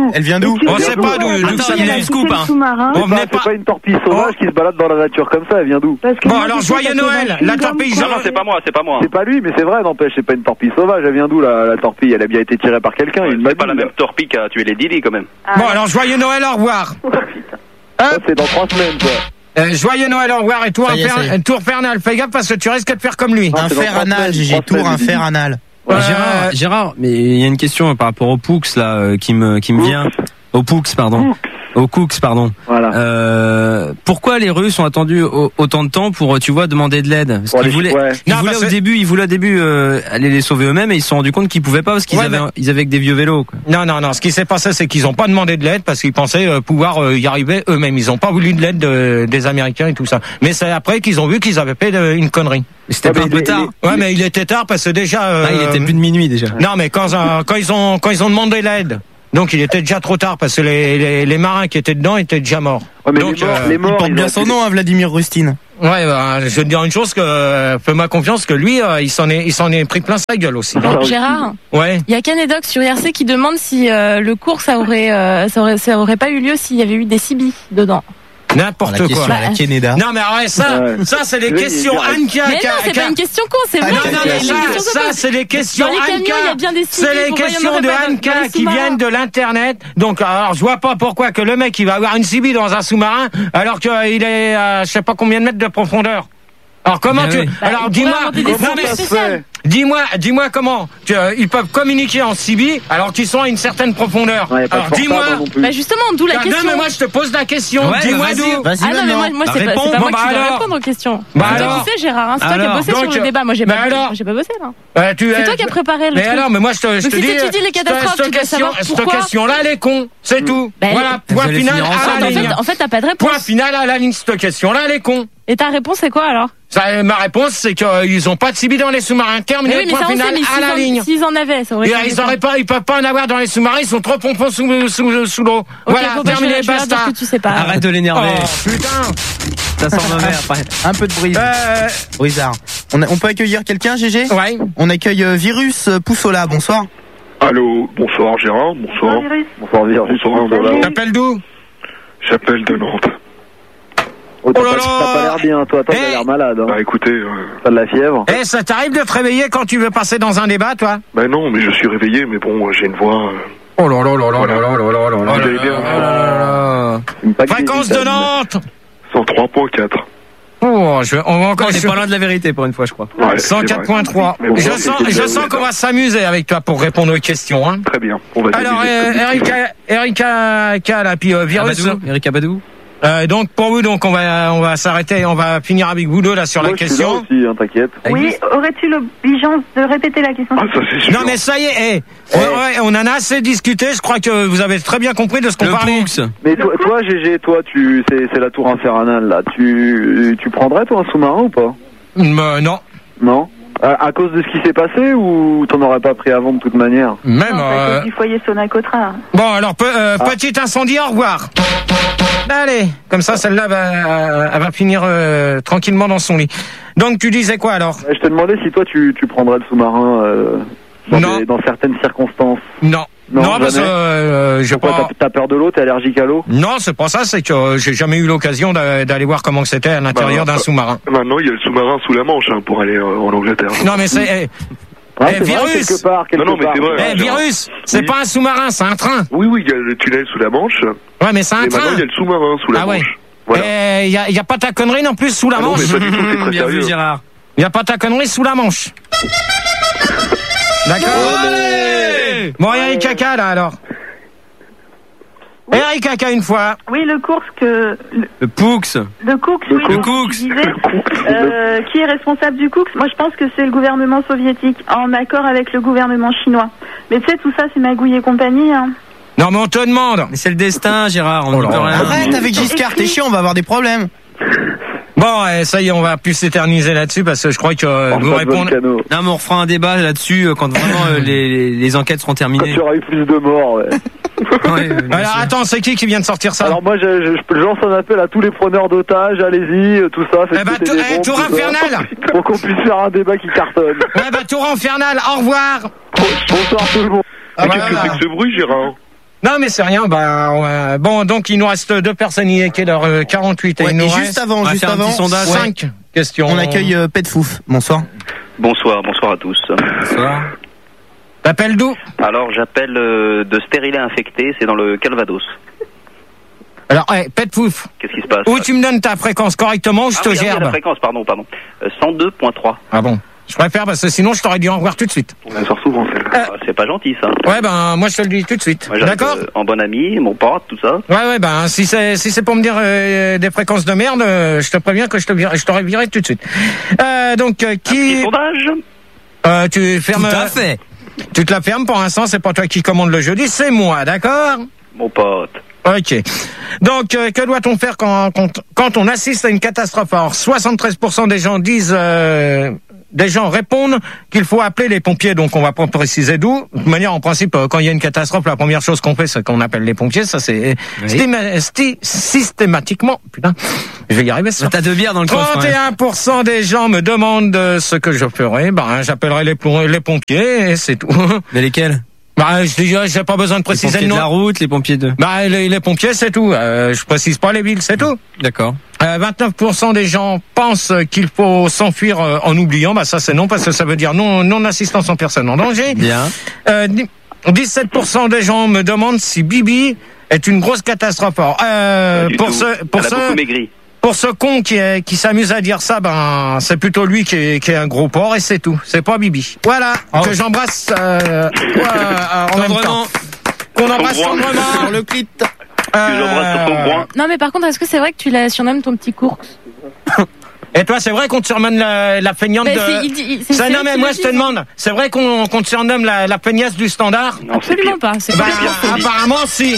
Elle vient d'où? On sait pas d'où. Attends, il y a un scoop, hein. C'est pas une torpille sauvage qui se balade dans la nature comme ça, elle vient d'où? Bon, alors, joyeux Noël, la torpille. Non, c'est pas moi. C'est pas lui, mais c'est vrai, n'empêche, c'est pas une torpille sauvage, elle vient d'où la torpille? Elle a bien été tirée par quelqu'un, C'est pas la même torpille qui a tué les Dili quand même. Bon, alors, joyeux Noël, au revoir. C'est dans 3 semaines, quoi. Joyeux Noël, au revoir, et tour infernal. Fais gaffe parce que tu risques de faire comme lui. Infernal, GG, tour infernal. Gérard, mais il y a une question par rapport au Poux là qui me vient. Au Poux, pardon. Au Cooks, pardon. Voilà. Pourquoi les Russes ont attendu autant de temps pour, tu vois, demander de l'aide? Parce qu'ils voulaient, ils voulaient au début aller les sauver eux-mêmes et ils se sont rendus compte qu'ils pouvaient pas parce qu'ils avaient que des vieux vélos. Quoi. Non. Ce qui s'est passé, c'est qu'ils ont pas demandé de l'aide parce qu'ils pensaient pouvoir y arriver eux-mêmes. Ils ont pas voulu de l'aide des Américains et tout ça. Mais c'est après qu'ils ont vu qu'ils avaient fait une connerie. C'était pas un peu tard. Ouais, mais il était tard parce que déjà. il était plus de minuit déjà. Non, mais quand ils ont demandé l'aide. Donc il était déjà trop tard parce que les marins qui étaient dedans étaient déjà morts. Ouais, mais donc il porte bien son nom, hein, Vladimir Rustin. Ouais, je vais te dire une chose fais-moi confiance que lui, il s'en est pris plein sa gueule aussi. Donc, Gérard. Ouais. Il y a Canedox sur IRC qui demande si le cours ça aurait pas eu lieu s'il y avait eu des CB dedans. N'importe quoi. La Canada. Non mais arrête, ça c'est les questions Anka. Mais non, c'est pas une question con, c'est vrai. Ça c'est les questions Anka. Dans les camions, il y a bien des CB. C'est les questions de Anka qui viennent de l'internet. Donc alors je vois pas pourquoi que le mec il va avoir une CB dans un sous-marin alors qu'il est à je sais pas combien de mètres de profondeur. Alors comment alors dis-moi comment ils peuvent communiquer en CB alors qu'ils sont à une certaine profondeur. Alors dis-moi. Justement, d'où la question. Non mais moi je te pose la question. Dis-moi d'où. Ah non mais moi c'est pas moi qui vais répondre aux questions. C'est toi qui sais Gérard, c'est toi qui as bossé sur le débat. Moi j'ai pas bossé là. C'est toi qui as préparé le truc. Mais alors mais moi je te dis. Si tu dis les catastrophes, tu dois savoir pourquoi. Cette question là elle est con, c'est tout. Voilà, point final à la ligne. En fait t'as pas de réponse. Point final à la ligne, cette question là elle est con. Et ta réponse c'est quoi alors? Ma réponse c'est qu'ils ont pas de CB dans les sous-marins. Terminé, point final à la ligne. S'ils en avaient, ça aurait été. Ils peuvent pas en avoir dans les sous-marins, ils sont trop pompons sous l'eau. Voilà, terminé, basta. Arrête de l'énerver. Oh, putain. Ça sent mauvais après. Un peu de brise. Brisard. On peut accueillir quelqu'un, GG? Ouais. On accueille Virus Poussola, bonsoir. Allô, bonsoir Gérard, bonsoir. Bonsoir Virus. Tu t'appelles d'où? J'appelle de Nantes. Oh là là. T'as pas l'air bien, toi, t'as l'air malade. Hein. Bah écoutez... T'as de la fièvre. Ça t'arrive de te réveiller quand tu veux passer dans un débat, toi? Bah non, mais je suis réveillé, mais bon, j'ai une voix... Oh là là là là là là là là là. Vous allez bien. Fréquence de Nantes 103.4. Oh, on va encore... On est pas loin de la vérité pour une fois, je crois. Ouais, 104.3. Je sens qu'on va s'amuser avec toi pour répondre aux questions. Hein. Très bien. On va alors, Erika là, puis Virus. Erika Badou. Donc pour vous, on va s'arrêter, on va finir avec vous deux là sur la question. Je suis là aussi, t'inquiète. Oui, aurais-tu l'obligeance de répéter la question? Ah, ça c'est sûr. Non mais ça y est, on en a assez discuté. Je crois que vous avez très bien compris de ce qu'on parlait. Mais toi, GG, c'est la tour infernale là. Tu prendrais toi un sous-marin ou pas? Non. Non. À cause de ce qui s'est passé ou t'en aurais pas pris avant de toute manière? Même à cause du foyer Sonacotra. Bon alors petit incendie, au revoir. Allez, comme ça celle-là elle va finir tranquillement dans son lit. Donc tu disais quoi alors? Je te demandais si toi tu prendrais le sous-marin dans certaines circonstances. Non, parce que t'as peur de l'eau, t'es allergique à l'eau? Non, c'est pas ça, c'est que j'ai jamais eu l'occasion d'aller voir comment c'était à l'intérieur d'un sous-marin. Maintenant, il y a le sous-marin sous la Manche pour aller en Angleterre. Non, mais c'est Virus. Non, mais c'est vrai. Virus, c'est pas un sous-marin, c'est un train. Oui, il y a le tunnel sous la Manche. Ouais, mais c'est un train. Maintenant, il y a le sous-marin sous la Manche. Voilà. Il y a pas ta connerie non plus sous la Manche. Non, mais pas du tout, c'est très bien vu, Gérard. Il y a pas ta connerie sous la Manche. D'accord. Bon, Eric Caca là alors. Eric Caca une fois. Oui, le cours que... Le Poux. Le Coux, oui. Le Coux. Qui est responsable du Coux? Moi, je pense que c'est le gouvernement soviétique, en accord avec le gouvernement chinois. Mais tu sais, tout ça, c'est Magouille et compagnie. Hein. Non, mais on te demande. Mais c'est le destin, Gérard. Arrête avec Giscard, t'es chiant, on va avoir des problèmes. Bon, ça y est, on va plus s'éterniser là-dessus parce que je crois que vous répondez. Non, mais on refera un débat là-dessus quand vraiment les enquêtes seront terminées. Quand il y aura eu plus de morts, ouais. Alors attends, c'est qui vient de sortir ça? Alors moi, je lance un appel à tous les preneurs d'otages, allez-y, tout ça. Tour infernal. Pour qu'on puisse faire un débat qui cartonne. Tour infernal, au revoir. Bonsoir tout le monde. Qu'est-ce que c'est que ce bruit, Gérard? Non, mais c'est rien. Bon, donc il nous reste 2 personnes. Il est l'heure 48 et il nous juste avant, 5 questions. On accueille Pet Fouf. Bonsoir. Bonsoir à tous. Bonsoir. T'appelles d'où? Alors, j'appelle de Stérilet infecté, c'est dans le Calvados. Alors, Pet Fouf. Qu'est-ce qui se passe? Ou tu me donnes ta fréquence correctement ou je te gerbe. La fréquence, pardon. 102.3. Ah bon? Je préfère parce que sinon je t'aurais dit au revoir tout de suite. On la sort souvent celle-là. C'est pas gentil ça. Ouais, moi je te le dis tout de suite. Moi, d'accord? En bon ami, mon pote, tout ça. Ouais, si c'est pour me dire des fréquences de merde, je te préviens que je t'aurais viré tout de suite. Donc Un petit sondage. Tu fermes. Tout à fait. Tu te la fermes pour l'instant, c'est pas toi qui commande le jeudi, c'est moi, d'accord? Mon pote. Ok. Donc, que doit-on faire quand on assiste à une catastrophe? Alors, 73% des gens disent, des gens répondent qu'il faut appeler les pompiers. Donc, on va pas préciser d'où. De manière, en principe, quand il y a une catastrophe, la première chose qu'on fait, c'est qu'on appelle les pompiers. Ça, c'est systématiquement. Putain, je vais y arriver. Ça. T'as 2 bières dans le coffre. 31% des gens me demandent ce que je ferai. J'appellerai les pompiers et c'est tout. Mais lesquels? J'ai pas besoin de préciser le nom. Les pompiers de la route, les pompiers de... Les pompiers, c'est tout. Je précise pas les villes, c'est tout. D'accord. 29% des gens pensent qu'il faut s'enfuir en oubliant. Ça, c'est non, parce que ça veut dire non-assistance en personne en danger. Bien. 17% des gens me demandent si Bibi est une grosse catastrophe. Pour ce con qui s'amuse à dire ça, c'est plutôt lui qui est un gros porc et c'est tout. C'est pas Bibi. Voilà. Que j'embrasse en même temps. Qu'on embrasse tendrement sur le clit. Non, mais par contre, est-ce que c'est vrai que tu la surnommes ton petit cours? Et toi, c'est vrai qu'on te surnomme la feignante de... Non, mais moi, je te demande, c'est vrai qu'on te surnomme la feignasse du standard? Non, absolument pas. C'est apparemment, si.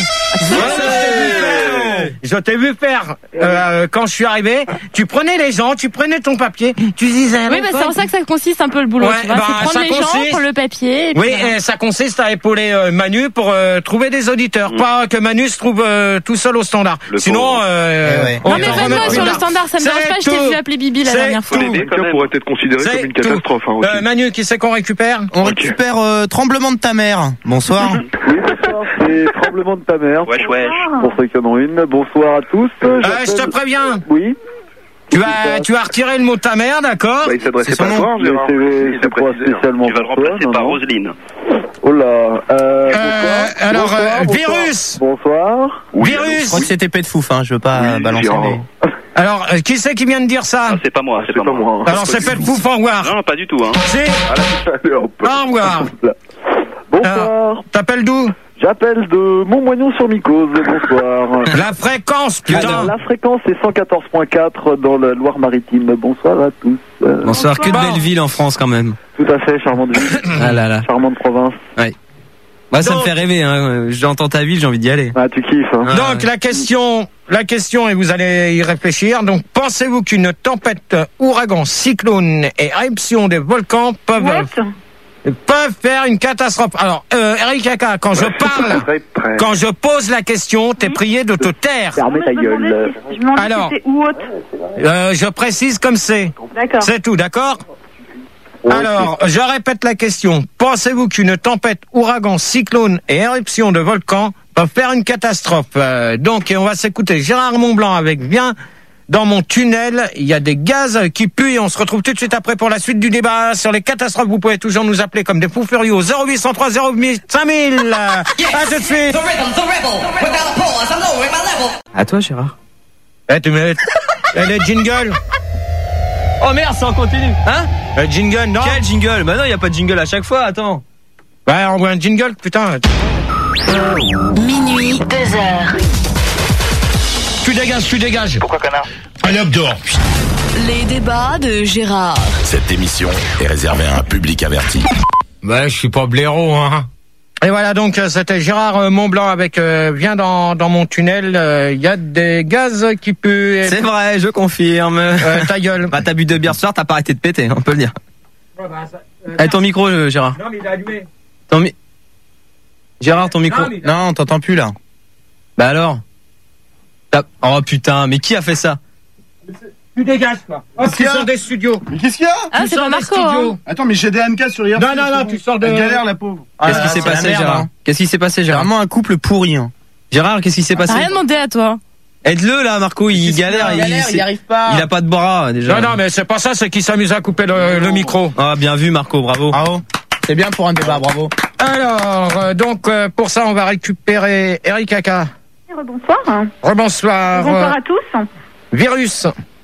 Je t'ai vu faire quand je suis arrivé. Tu prenais les gens, tu prenais ton papier, tu disais... Oui, c'est en ça que ça consiste un peu le boulot. Ouais, tu vois, c'est prendre les gens, prendre le papier... Et ça consiste à épauler Manu pour trouver des auditeurs. Pas que Manu se trouve tout seul au standard. Sinon... Non, mais vraiment, sur le standard, ça me dérange pas. Je t'ai vu appeler Bibi la dernière fois. Ça pourrait être considéré comme une catastrophe. Manu, qui c'est qu'on récupère? On récupère Tremblement de ta mère. Bonsoir. Oui, bonsoir, c'est Tremblement de ta mère. Wesh. Pour ceux qui en ont une, bonsoir à tous. Je te préviens. Oui. Tu vas retirer le mot ta mère, d'accord? Il s'adressait pas à toi, Gérard. C'est pas spécialement. Tu vas le remplacer par Roselyne. Oh là. Alors, bonsoir, Virus. Bonsoir. Virus. Je crois que c'était Pet Fouf, je veux pas balancer les... Alors, qui c'est qui vient de dire ça? C'est pas moi, c'est pas moi. Alors, c'est Pet Fouf, au revoir. Non, pas du tout, hein. Au revoir. Bonsoir. T'appelles d'où? J'appelle de Montmoignon-sur-Micose, bonsoir. La fréquence, putain. La fréquence est 114.4 dans la Loire-Maritime. Bonsoir à tous. Bonsoir, que de belles villes en France quand même. Tout à fait, charmante ville. Ah là là. Charmante province. Ouais. Moi, ça me fait rêver, j'entends ta ville, j'ai envie d'y aller. Ah, tu kiffes, hein. Donc, la question, et vous allez y réfléchir, donc, pensez-vous qu'une tempête, ouragan, cyclone et éruption des volcans peuvent faire une catastrophe? Alors, Eric Kaka, quand je pose la question, t'es prié de te taire. Fermez ta gueule. Alors, je précise comme c'est. D'accord. C'est tout, d'accord? Alors, je répète la question. Pensez-vous qu'une tempête, ouragan, cyclone et éruption de volcans peuvent faire une catastrophe? Donc, on va s'écouter Gérard Montblanc avec Viens dans mon tunnel. Il y a des gaz qui puent et on se retrouve tout de suite après pour la suite du débat sur les catastrophes. Vous pouvez toujours nous appeler comme des fous furieux au 0803 08 5000. À tout de suite. À toi, Gérard. Tu mets les jingles. Oh merde, ça en continue. Hein? Jingle, non? Quel jingle? Bah non, y a pas de jingle à chaque fois, attends. On voit un jingle, putain. Minuit, 2h. Tu dégages. Pourquoi, connard? Allez, hop, dehors. Les débats de Gérard. Cette émission est réservée à un public averti. Je suis pas blaireau, hein. Et voilà, donc c'était Gérard Montblanc avec Viens dans mon tunnel. Il y a des gaz qui puent. C'est vrai, je confirme. Ta gueule. T'as bu 2 bières ce soir, t'as pas arrêté de péter, on peut le dire. Ton micro, Gérard. Non, mais il est allumé. Gérard, ton micro. Non, on t'entend plus là. Bah alors. Oh putain, mais qui a fait ça? Tu dégages, quoi. Hop, tu sors des studios. Mais qu'est-ce qu'il y a? Ah, c'est pas Marco, hein. Attends, mais j'ai des MK sur hier. Non, tu sors de... Elle galère, la pauvre. Qu'est-ce qui s'est passé, Gérard? Qu'est-ce qui s'est passé, Gérard? Vraiment un couple pourri, hein. Gérard, qu'est-ce qui s'est passé? T'as rien demandé à toi. Aide-le, là, Marco, il galère, il arrive pas. Il a pas de bras, déjà. Non, mais c'est pas ça, c'est qu'il s'amuse à couper le micro. Ah, bien vu, Marco, bravo. Bravo. C'est bien pour un débat, bravo. Alors, pour ça, on va récupérer Eric Kaka. Rebonsoir. Rebonsoir. Bonsoir à tous. Virus.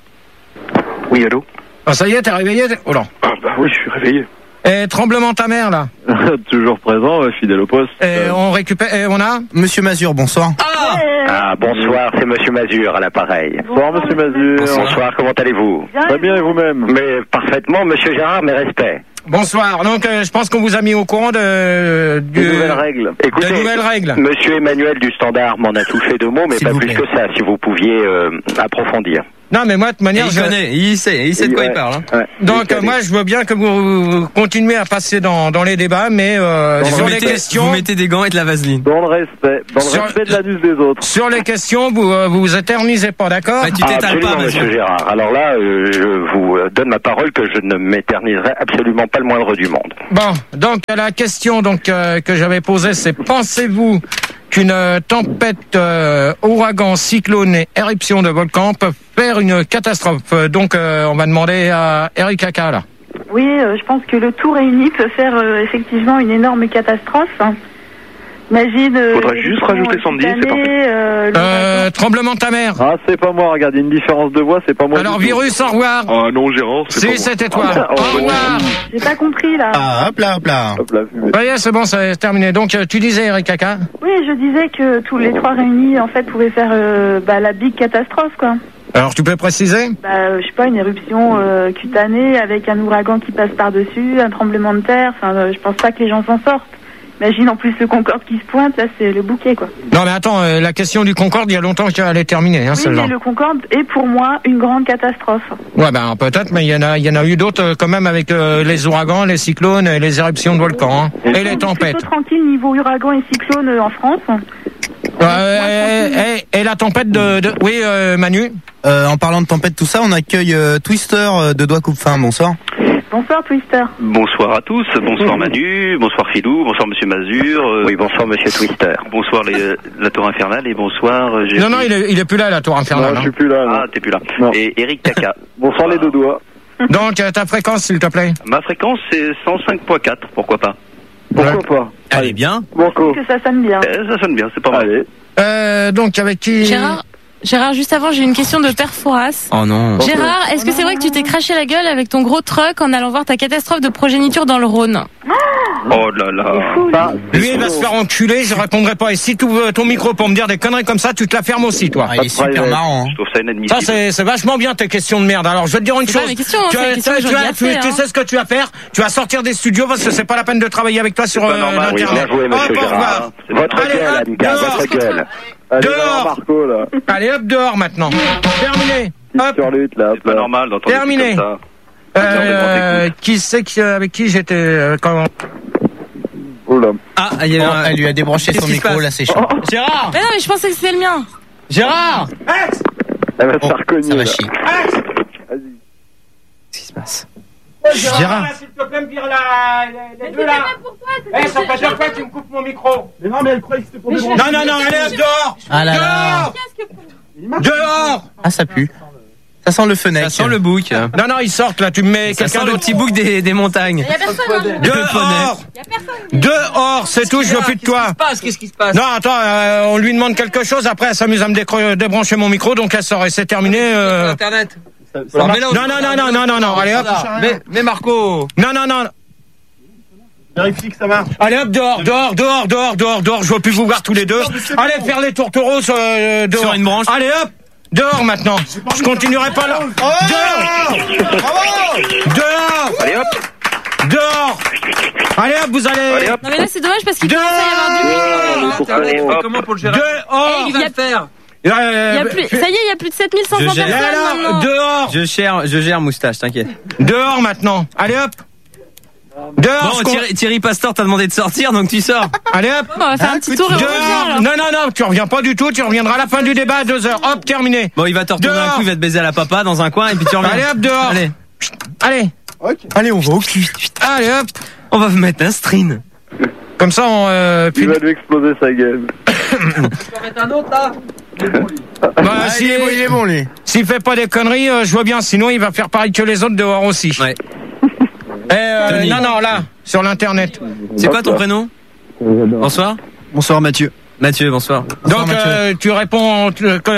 Oui, allô? Ah, ça y est, t'es réveillé? Oh là. Ah, bah oui, je suis réveillé. Et tremblement ta mère, là. Toujours présent, fidèle au poste. Et on récupère, et on a? Monsieur Mazur, bonsoir. Bonsoir, c'est Monsieur Mazur à l'appareil. Bonsoir, Monsieur Mazur. Bonsoir, comment allez-vous? Très bien, et vous-même? Mais parfaitement, Monsieur Gérard, mes respects. Bonsoir. Donc, je pense qu'on vous a mis au courant de nouvelles règles. Écoutez, de nouvelles règles. Monsieur Emmanuel du Standard m'en a touché de mots, mais pas plus que ça, si vous pouviez approfondir. Non, mais moi, de toute manière, je connais, il sait de quoi il parle. Hein. Ouais, donc, moi, je veux bien que vous continuez à passer dans les débats, mais sur les questions, vous mettez des gants et de la vaseline. Dans le respect de l'anus des autres. Sur les questions, vous éternisez pas, d'accord? Bah, tu t'étales pas, Monsieur Gérard. Alors là, je vous donne ma parole que je ne m'éterniserai absolument pas le moindre du monde. Bon, donc la question que j'avais posée, c'est pensez-vous qu'une tempête, ouragan, cyclone et éruption de volcan peuvent faire une catastrophe? Donc, on va demander à Eric Kaka, là. Oui, je pense que le tout réuni peut faire effectivement une énorme catastrophe. Imagine. Faudrait juste rajouter Sandy, c'est parfait. Tremblement de ta mère. Ah, c'est pas moi, regardez, une différence de voix, c'est pas moi. Alors, Virus, au revoir. Ah non, Gérard, c'est pas moi. Si, c'était toi. Au revoir. J'ai pas compris, là. Ah, hop là. Voyez, c'est bon, c'est terminé. Donc, tu disais, Eric Kaka? Oui, je disais que tous les trois réunis, en fait, pouvaient faire la big catastrophe, quoi. Alors, tu peux préciser? Je sais pas, une éruption cutanée avec un ouragan qui passe par-dessus, un tremblement de terre. Enfin, je pense pas que les gens s'en sortent. Imagine en plus le Concorde qui se pointe, là c'est le bouquet, quoi. Non mais attends, la question du Concorde, il y a longtemps qu'elle est terminée, hein, oui, celle-là. Mais le Concorde est pour moi une grande catastrophe. Ouais, ben peut-être, mais il y en a eu d'autres quand même avec les ouragans, les cyclones, et les éruptions de volcans, hein, et les tempêtes. Plutôt tranquille niveau ouragan et cyclone en France. Et la tempête oui, Manu. En parlant de tempête, tout ça, on accueille Twister de Doigt Coupe-Fin. Bonsoir. Bonsoir Twister. Bonsoir à tous, bonsoir Manu, bonsoir Philou, bonsoir Monsieur Mazur. Oui, bonsoir Monsieur Twister. Bonsoir la Tour Infernale et bonsoir... Non, il est plus là, la Tour Infernale. Non, je suis plus là. Ah, t'es plus là. Non. Et Eric Kaka. Bonsoir les deux doigts. Donc, ta fréquence, s'il te plaît? Ma fréquence, c'est 105.4, pourquoi pas? Pourquoi pas? Allez, bien. Banco. Que ça sonne bien. Ça sonne bien, c'est pas mal. Donc, avec qui? Gérard, juste avant, j'ai une question de Perforas. Oh non. Gérard, est-ce que c'est vrai que tu t'es craché la gueule avec ton gros truck en allant voir ta catastrophe de progéniture dans le Rhône? Oh là là. Lui, il va se faire enculer, je répondrai pas. Et si tu ouvres ton micro pour me dire des conneries comme ça, tu te la fermes aussi, toi. Il est super marrant. Je trouve ça inadmissible. Ça, c'est vachement bien tes questions de merde. Alors, je vais te dire une chose. Tu sais ce que tu vas faire? Tu vas sortir des studios parce que c'est pas la peine de travailler avec toi sur Internet. Oui, bien joué, Monsieur Gérard. Votre gueule, Annika, votre gueule. Dehors. Marco, là. Allez, hop, dehors maintenant. Terminé. Hop. C'est pas normal d'entendre Terminé. comme ça. Qui c'est avec qui j'étais quand... Oh là. Ah, elle lui a débranché son micro, là c'est chaud. Gérard. Mais non, mais je pensais que c'était le mien. Gérard. Elle va se faire cogner. Ça va chier. Vas-y. Qu'est-ce qui se passe? Gérard, s'il te plaît, me dire les deux là. Ça fait 2 fois que tu me coupes mon micro. Mais non, mais elle croyait que c'était pour débrancher. Non, allez, hop, dehors. Ah là là. Dehors. Ah, ça pue. Ça sent le fenêtre. Ça sent le bouc. Non, ils sortent là, tu me mets Ça quelqu'un sent le petit bouc des montagnes. Il y a personne. Dehors, c'est tout, je veux plus de toi. Qu'est-ce qui se passe? Non, attends, on lui demande quelque chose, après elle s'amuse à me débrancher mon micro, donc elle sort et c'est terminé. Internet. Non, allez hop. Mais Marco. Non. Vérifie que ça marche. Allez hop, dehors, je veux plus vous voir tous les deux. Allez faire les tourtereaux dehors. Sur une branche. Allez hop, dehors maintenant. Je continuerai pas là. Dehors. Allez hop. Dehors. Allez hop, vous allez. Non mais là c'est dommage parce qu'il commence à y avoir du monde. Comment pour le gérer? Dehors. Il va le faire. Ça y est, il y a plus de 7500 personnes maintenant. Dehors. Je gère moustache, t'inquiète. Dehors maintenant. Allez hop. Dehors. Bon, Thierry Pastor t'a demandé de sortir, donc tu sors. Allez hop. On va faire un petit tour et on revient, alors. Non, tu reviens pas du tout, tu reviendras à la fin du débat à 2h. Hop, terminé. Bon, il va te retourner un coup, il va te baiser à la papa dans un coin et puis tu reviens. Allez hop, dehors. Allez. Okay. Allez, on va au cul. Allez hop. On va vous mettre un string. Comme ça, il va lui exploser sa gueule. Tu peux mettre un autre, là? Il est bon, lui. S'il fait pas des conneries, je vois bien, sinon il va faire pareil que les autres dehors aussi. Ouais. Non, là, sur l'internet. C'est quoi ton prénom? Bonsoir. Bonsoir, Mathieu. Mathieu, bonsoir. Donc tu réponds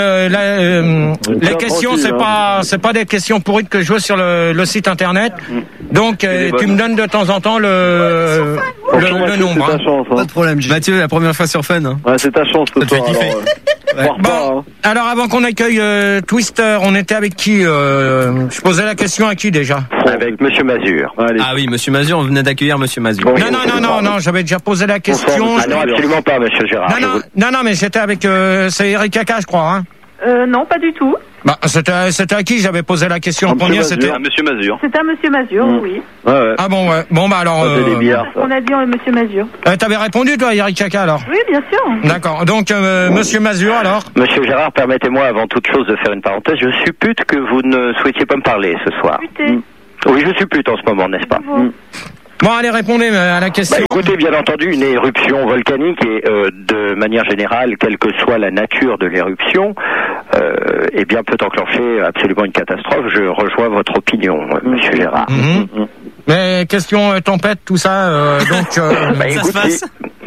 les questions, c'est pas des questions pourrites que je vois sur le site internet. Donc tu me donnes de temps en temps le nombre. C'est ta chance, hein. Pas de problème. Mathieu, la première fois sur Fun. Hein. Ouais, c'est ta chance ce soir. Bon, alors avant qu'on accueille Twister, on était avec qui je posais la question à qui déjà? Avec Monsieur Mazur. Allez. Ah oui, Monsieur Mazur, on venait d'accueillir Monsieur Mazur. Non, j'avais déjà posé la question. Ah non, absolument pas, Monsieur Gérard. Non, mais j'étais avec c'est Eric Kaka, je crois. Hein. Non, pas du tout. Bah, c'était à qui j'avais posé la question en premier? C'était à Monsieur Mazur. C'était à Monsieur Mazur, oui. Ouais. Ah bon, ouais. Bon, bah alors. On a dit Monsieur Mazur. T'avais répondu, toi, Eric Kaka, alors? Oui, bien sûr. D'accord. Donc, Monsieur Mazur, alors? Monsieur Gérard, permettez-moi avant toute chose de faire une parenthèse. Je suppute que vous ne souhaitiez pas me parler ce soir. Oui, je suppute en ce moment, n'est-ce pas? Bon, allez, répondez à la question. Écoutez, bien entendu, une éruption volcanique et de manière générale, quelle que soit la nature de l'éruption, eh bien, peut enclencher absolument une catastrophe. Je rejoins votre opinion, Monsieur Gérard. Mais question tempête, tout ça, donc... écoute,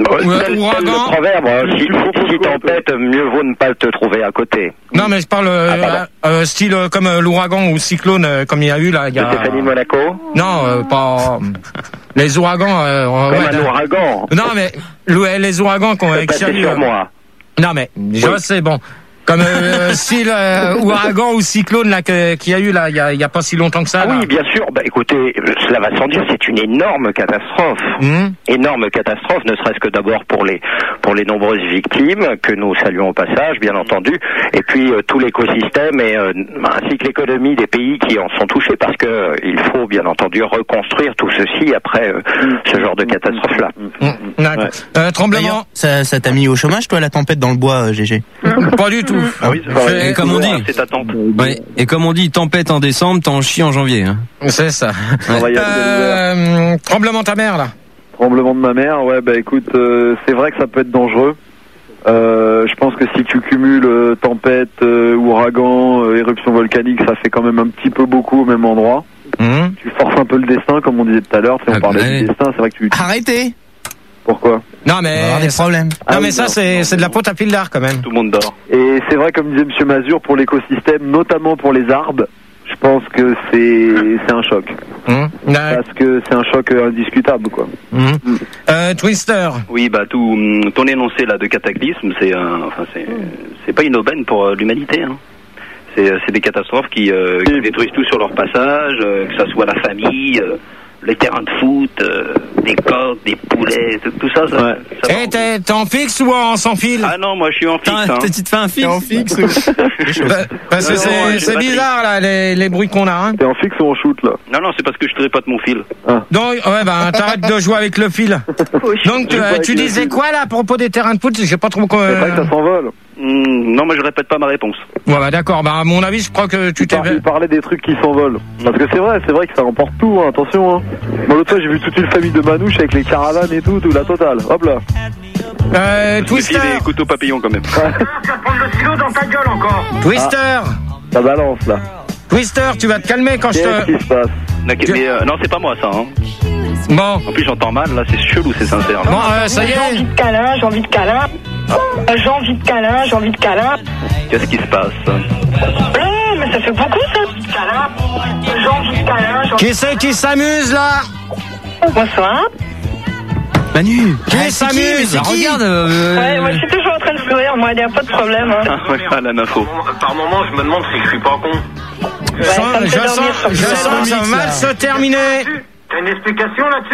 le proverbe, si tempête, mieux vaut ne pas te trouver à côté. Non, mais je parle style comme l'ouragan ou cyclone, comme il y a eu là. Il y a... Stéphanie Monaco? Non, pas... Les ouragans... un ouragan. Non, mais les ouragans qu'on a sur moi. Non, mais je sais, bon... Comme style ouragan ou cyclone là qu'il y a eu là il y a pas si longtemps que ça. Oui, bien sûr. Bah écoutez, cela va sans dire, c'est une énorme catastrophe. Énorme catastrophe, ne serait-ce que d'abord pour les nombreuses victimes que nous saluons au passage, bien entendu, et puis tout l'écosystème et ainsi que l'économie des pays qui en sont touchés, parce que il faut bien entendu reconstruire tout ceci après ce genre de catastrophe là. Tremblement. Ça t'a mis au chômage, toi, la tempête dans le bois, GG? Pas du tout. Ah oui, et comme on dit, c'est ta tante. Ouais, et comme on dit, tempête en décembre, t'en chies en janvier. Hein. C'est ça. Tremblement de ta mère là. Tremblement de ma mère, ouais, bah écoute, c'est vrai que ça peut être dangereux. Je pense que si tu cumules tempête, ouragan, éruption volcanique, ça fait quand même un petit peu beaucoup au même endroit. Tu forces un peu le destin, comme on disait tout à l'heure. On parlait du destin, c'est vrai que tu. Arrêtez. Pourquoi? Non mais on va avoir des problèmes. Non mais ça c'est de la faute à Pildar quand même. Tout le monde dort. Et c'est vrai, comme disait Monsieur Mazur, pour l'écosystème, notamment pour les arbres, je pense que c'est un choc. Parce que c'est un choc indiscutable, quoi. Twister. Oui, bah ton énoncé là de cataclysme, c'est pas une aubaine pour l'humanité. Hein. C'est des catastrophes qui détruisent tout sur leur passage, que ça soit la famille. Les terrains de foot, des coqs, des poulets, tout ça. Et t'es en fixe ou en sans fil? Ah non, moi je suis en fixe. Tu te fais un fixe? En fixe. Parce que c'est bizarre là, les bruits qu'on a. Hein. T'es en fixe ou en shoot là? Non, c'est parce que je tripote mon fil. Donc, ouais, bah t'arrêtes de jouer avec le fil. Donc tu disais quoi là à propos des terrains de foot? J'ai pas trop. C'est vrai que ça s'envole. Non, mais je répète pas ma réponse. Ouais, bah d'accord. Bah à mon avis, je crois que tu t'es. Il parlait des trucs qui s'envolent. Parce que c'est vrai que ça emporte tout. Hein, attention. Hein. Moi l'autre fois, j'ai vu toute une famille de manouches avec les caravanes et tout la totale. Hop là. Twister. Des couteaux papillons quand même. Tu vas prendre le stylo dans ta gueule encore. Twister. Ça balance là. Twister, tu vas te calmer quand je te. Qu'est-ce qui se passe? Non, c'est pas moi ça. Hein. Bon. En plus, j'entends mal. Là, c'est chelou, c'est sincère. Là. Bon, ça y est. J'ai envie de câlin. J'ai envie de câlin. Qu'est-ce qui se passe? Mais ça fait beaucoup ça. J'ai envie de câlin. Qui c'est qui s'amuse là? Bonsoir. Manu. Qui s'amuse? Regarde. Ouais, moi je suis toujours en train de sourire. Moi, il n'y a pas de problème. Hein. La info. Par moment, je me demande si je suis pas con. Je sens ça va mal se terminer. T'as une explication là-dessus?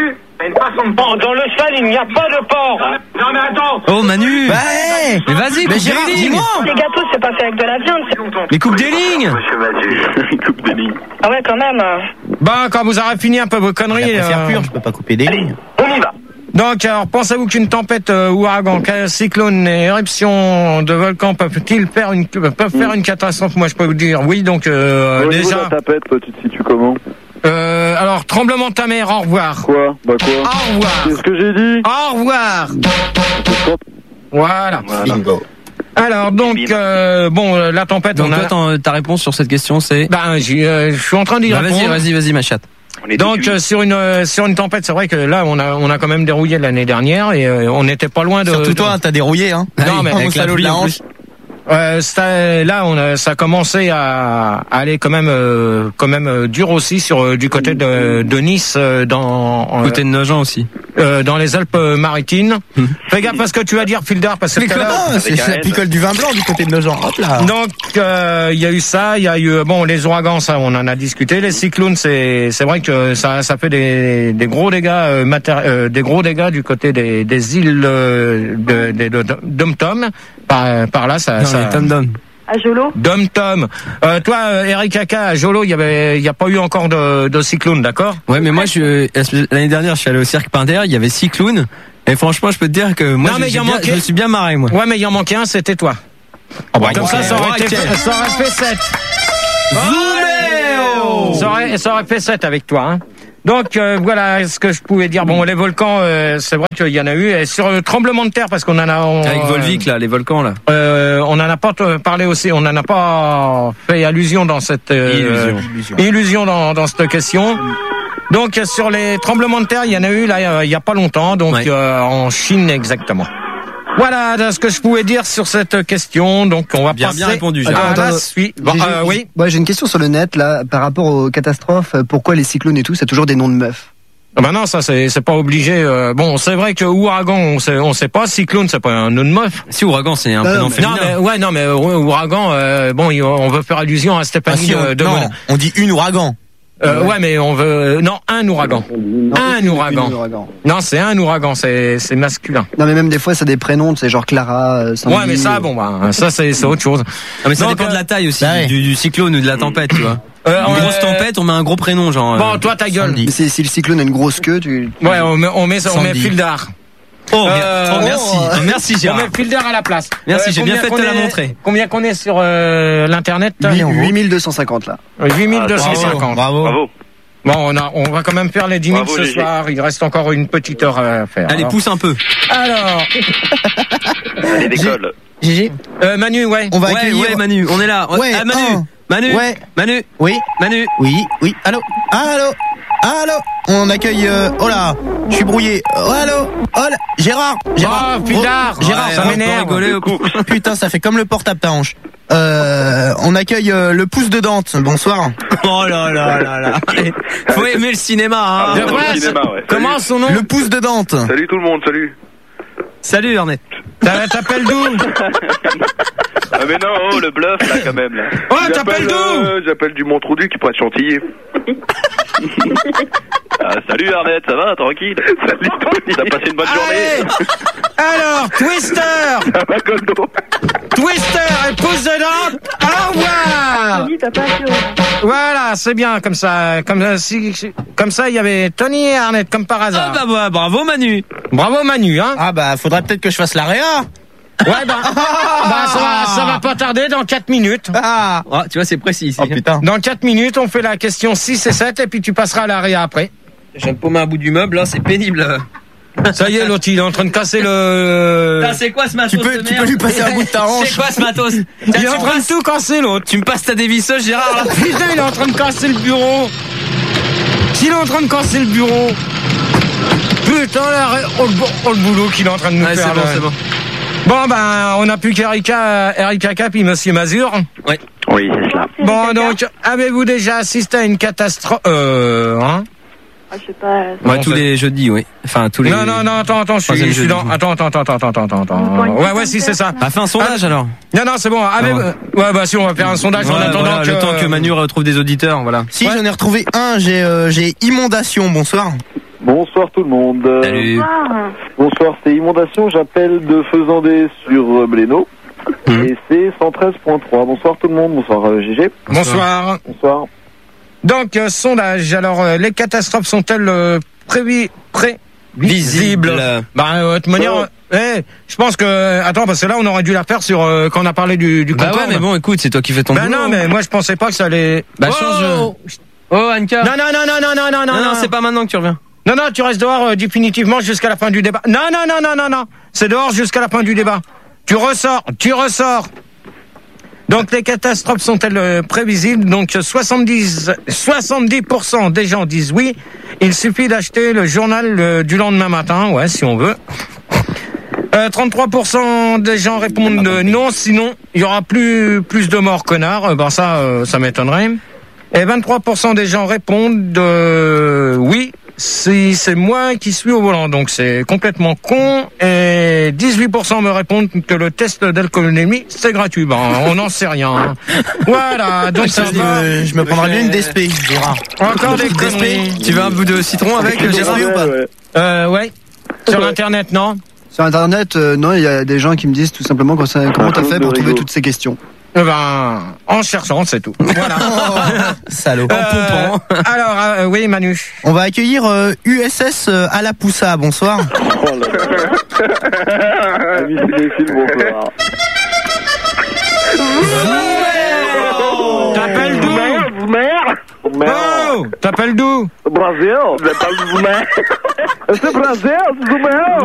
une façon de porc. Dans le cheval, il n'y a pas de porc. Non, mais attends. Oh, Manu. Ouais. Mais vas-y, coupe Gérard, des lignes. dis-moi. Les gâteaux, c'est pas fait avec de la viande. Mais coupe des lignes. Coupe des lignes. Ah ouais, quand même. Bah, quand vous aurez fini un peu vos conneries. Je peux pas couper des lignes. On y va. Donc, alors, pensez-vous qu'une tempête, ouragan, cyclone et éruption de volcan peuvent faire une catastrophe? Moi, je peux vous dire oui. Donc, Au niveau déjà. de la tapette, toi, tu te situes comment? Alors, tremblement de ta mère, au revoir. Quoi? Bah quoi? Au revoir. C'est ce que j'ai dit. Au revoir. Voilà. Bingo. Alors, donc, la tempête, Donc, toi, ta réponse sur cette question, c'est? Ben, je suis en train d'y répondre. Vas-y, ma chatte. Donc sur une tempête, c'est vrai que là on a quand même dérouillé l'année dernière et on n'était pas loin de. Surtout toi, t'as dérouillé, hein. Non, mais avec la pluie en plus. Ça a commencé à aller quand même dur aussi du côté de Nice côté de Nogent aussi. Dans les Alpes-Maritimes. Fais gaffe à ce que tu vas dire, Filder, parce que c'est la picole du vin blanc du côté de Nogent. Hop là. Donc il y a eu ça, il y a eu les ouragans, ça on en a discuté, les cyclones, c'est vrai que ça fait des gros dégâts des gros dégâts du côté des îles de Dom-Tom. Par là ça Tom-Tom. À Jolo. Dom-Tom. Toi, Eric Kaka, à Jolo, il y a pas eu encore de cyclone, d'accord? Ouais, mais moi, l'année dernière, je suis allé au Cirque Pinder, il y avait cyclone, et franchement, je peux te dire que moi, je me suis bien marré, moi. Ouais, mais il en manquait un, c'était toi. Comme ça aurait fait 7. Ça aurait fait 7 avec toi, hein. Donc voilà ce que je pouvais dire. Bon, les volcans, c'est vrai qu'il y en a eu. Et sur le tremblement de terre, parce qu'on en a... Avec Volvic, là, les volcans, là. On en a pas parlé aussi. On en a pas fait allusion dans cette... illusion dans cette question. Donc sur les tremblements de terre, il y en a eu là il y a pas longtemps. Donc en Chine exactement. Voilà ce que je pouvais dire sur cette question. Donc on va passer bien répondu, à la suite. Oui. Ouais, j'ai une question sur le net là par rapport aux catastrophes. Pourquoi les cyclones et tout, c'est toujours des noms de meufs? Ben non, ça c'est pas obligé. Bon, c'est vrai que ouragan, on sait pas. Cyclone, c'est pas un nom de meuf. Si ouragan, c'est un prénom féminin. Non mais ouragan. On veut faire allusion à Stéphanie non, on dit une ouragan. Ouais, mais on veut un ouragan. Un ouragan. Non, c'est un ouragan, c'est masculin. Non, mais même des fois, c'est des prénoms, c'est genre Clara, Sandy. Ouais, mais ça, ça c'est autre chose. Non, mais ça dépend de la taille aussi, du cyclone ou de la tempête, tu vois. Une grosse tempête, on met un gros prénom, genre. Bon, toi, ta gueule. Si le cyclone a une grosse queue, tu. Ouais, on met Fildar. Merci Gérard. On met Filder à la place. Merci, j'ai bien fait de te la montrer. Combien qu'on est sur l'internet? 8250 là. 8250. Bravo. Bon, on va quand même faire les 10 000 ce soir. Il reste encore une petite heure à faire. Allez, pousse un peu. Alors. Allez, décolle. Gégé. Manu, ouais. On va accueillir. Ouais, Manu, on est là. Ouais, Manu. Ouais. Manu. Oui. Manu. Oui. Allô. On accueille. Oh là, je suis brouillé. Oh là. Gérard. Fildar. Gérard, ça m'énerve. Putain, ça fait comme le portable ta hanche. On accueille le pouce de Dante. Bonsoir. Oh là. Faut aimer le cinéma, hein. Comment son nom? Le pouce de Dante. Salut tout le monde, salut. Salut Ernest. T'appelles d'où? Ah mais non, le bluff là quand même là. Oh, t'appelles d'où? J'appelle du Mont-Troudu qui pourrait être Chantilly. Salut Arnett, ça va, tranquille? Salut Tony. T'as passé une bonne journée? Alors, Twister. Ça va, Goldo? Twister et pouce de Dante. Au revoir. Voilà, c'est bien comme ça. Comme ça, il y avait Tony et Arnett comme par hasard. Ah bah bravo Manu. Bravo Manu, hein. Ah bah faudrait peut-être que je fasse l'AREA. Ouais, ça va pas tarder dans 4 minutes. Tu vois, c'est précis. Oh putain. Dans 4 minutes, on fait la question 6 et 7 et puis tu passeras à l'AREA après. Je viens de paumer un bout du meuble, là, c'est pénible. Ça y est, l'autre, il est en train de casser le... Putain, c'est quoi ce matos? Tu peux lui passer un bout de ta hanche. C'est quoi ce matos? Il est en train de tout casser, l'autre. Tu me passes ta dévisseuse, Gérard, là? Putain, il est en train de casser le bureau. S'il est en train de casser le bureau. Putain, là, le boulot qu'il est en train de nous faire. C'est bon. Bon, on n'a plus qu'Erika Cap et Monsieur Mazur. Ouais. Oui, c'est ça. Bon, donc, avez-vous déjà assisté à une catastrophe, hein? Je sais pas. Ouais, tous les jeudis, oui. Enfin, tous les... Non, attends, je suis dans... Attends. Ouais, si, c'est ça. Fais un sondage, alors. Non, c'est bon. Ouais, si, on va faire un sondage en attendant voilà, le temps que Manu retrouve des auditeurs, voilà. Si, j'en ai retrouvé un, j'ai inondation, bonsoir. Bonsoir tout le monde. Salut. Bonsoir, c'est Inondation, j'appelle de Faisandé sur Blénaud. Et c'est 113.3. Bonsoir tout le monde, bonsoir GG. Bonsoir. Bonsoir. Donc, sondage. Alors, les catastrophes sont-elles prévisibles? Bah, de toute manière, je pense que... Attends, parce que là, on aurait dû la faire sur... quand on a parlé du Concorde. Bah ouais, mais bon, écoute, c'est toi qui fais ton boulot. Non, mais moi, je pensais pas que ça allait... Bah, change... Oh, Anka. Non, c'est pas maintenant que tu reviens. Non, tu restes dehors définitivement jusqu'à la fin du débat. Non. C'est dehors jusqu'à la fin du débat. Tu ressors. Donc, les catastrophes sont-elles prévisibles? Donc, 70% des gens disent oui. Il suffit d'acheter le journal du lendemain matin, ouais, si on veut. 33% des gens répondent non, sinon il y aura plus de morts connards. Ça m'étonnerait. Et 23% des gens répondent oui, si c'est moi qui suis au volant. Donc c'est complètement con. Et 18% me répondent que le test d'alcoolémie c'est gratuit. On n'en sait rien. Voilà. Donc je me prendrai bien une DSP, Gérard. Encore des conneries. Tu veux un bout de citron avec Gérard ou pas? Ouais. Sur Internet, non? Sur Internet, non, il y a des gens qui me disent tout simplement comment t'as fait pour trouver toutes ces questions. En cherchant, c'est tout. Voilà. Salaud. Alors, oui, Manu. On va accueillir USS Alapusa. Bonsoir. T'appelles d'où? Oh, t'appelles d'où? Brasil. C'est Brasil, Zumel.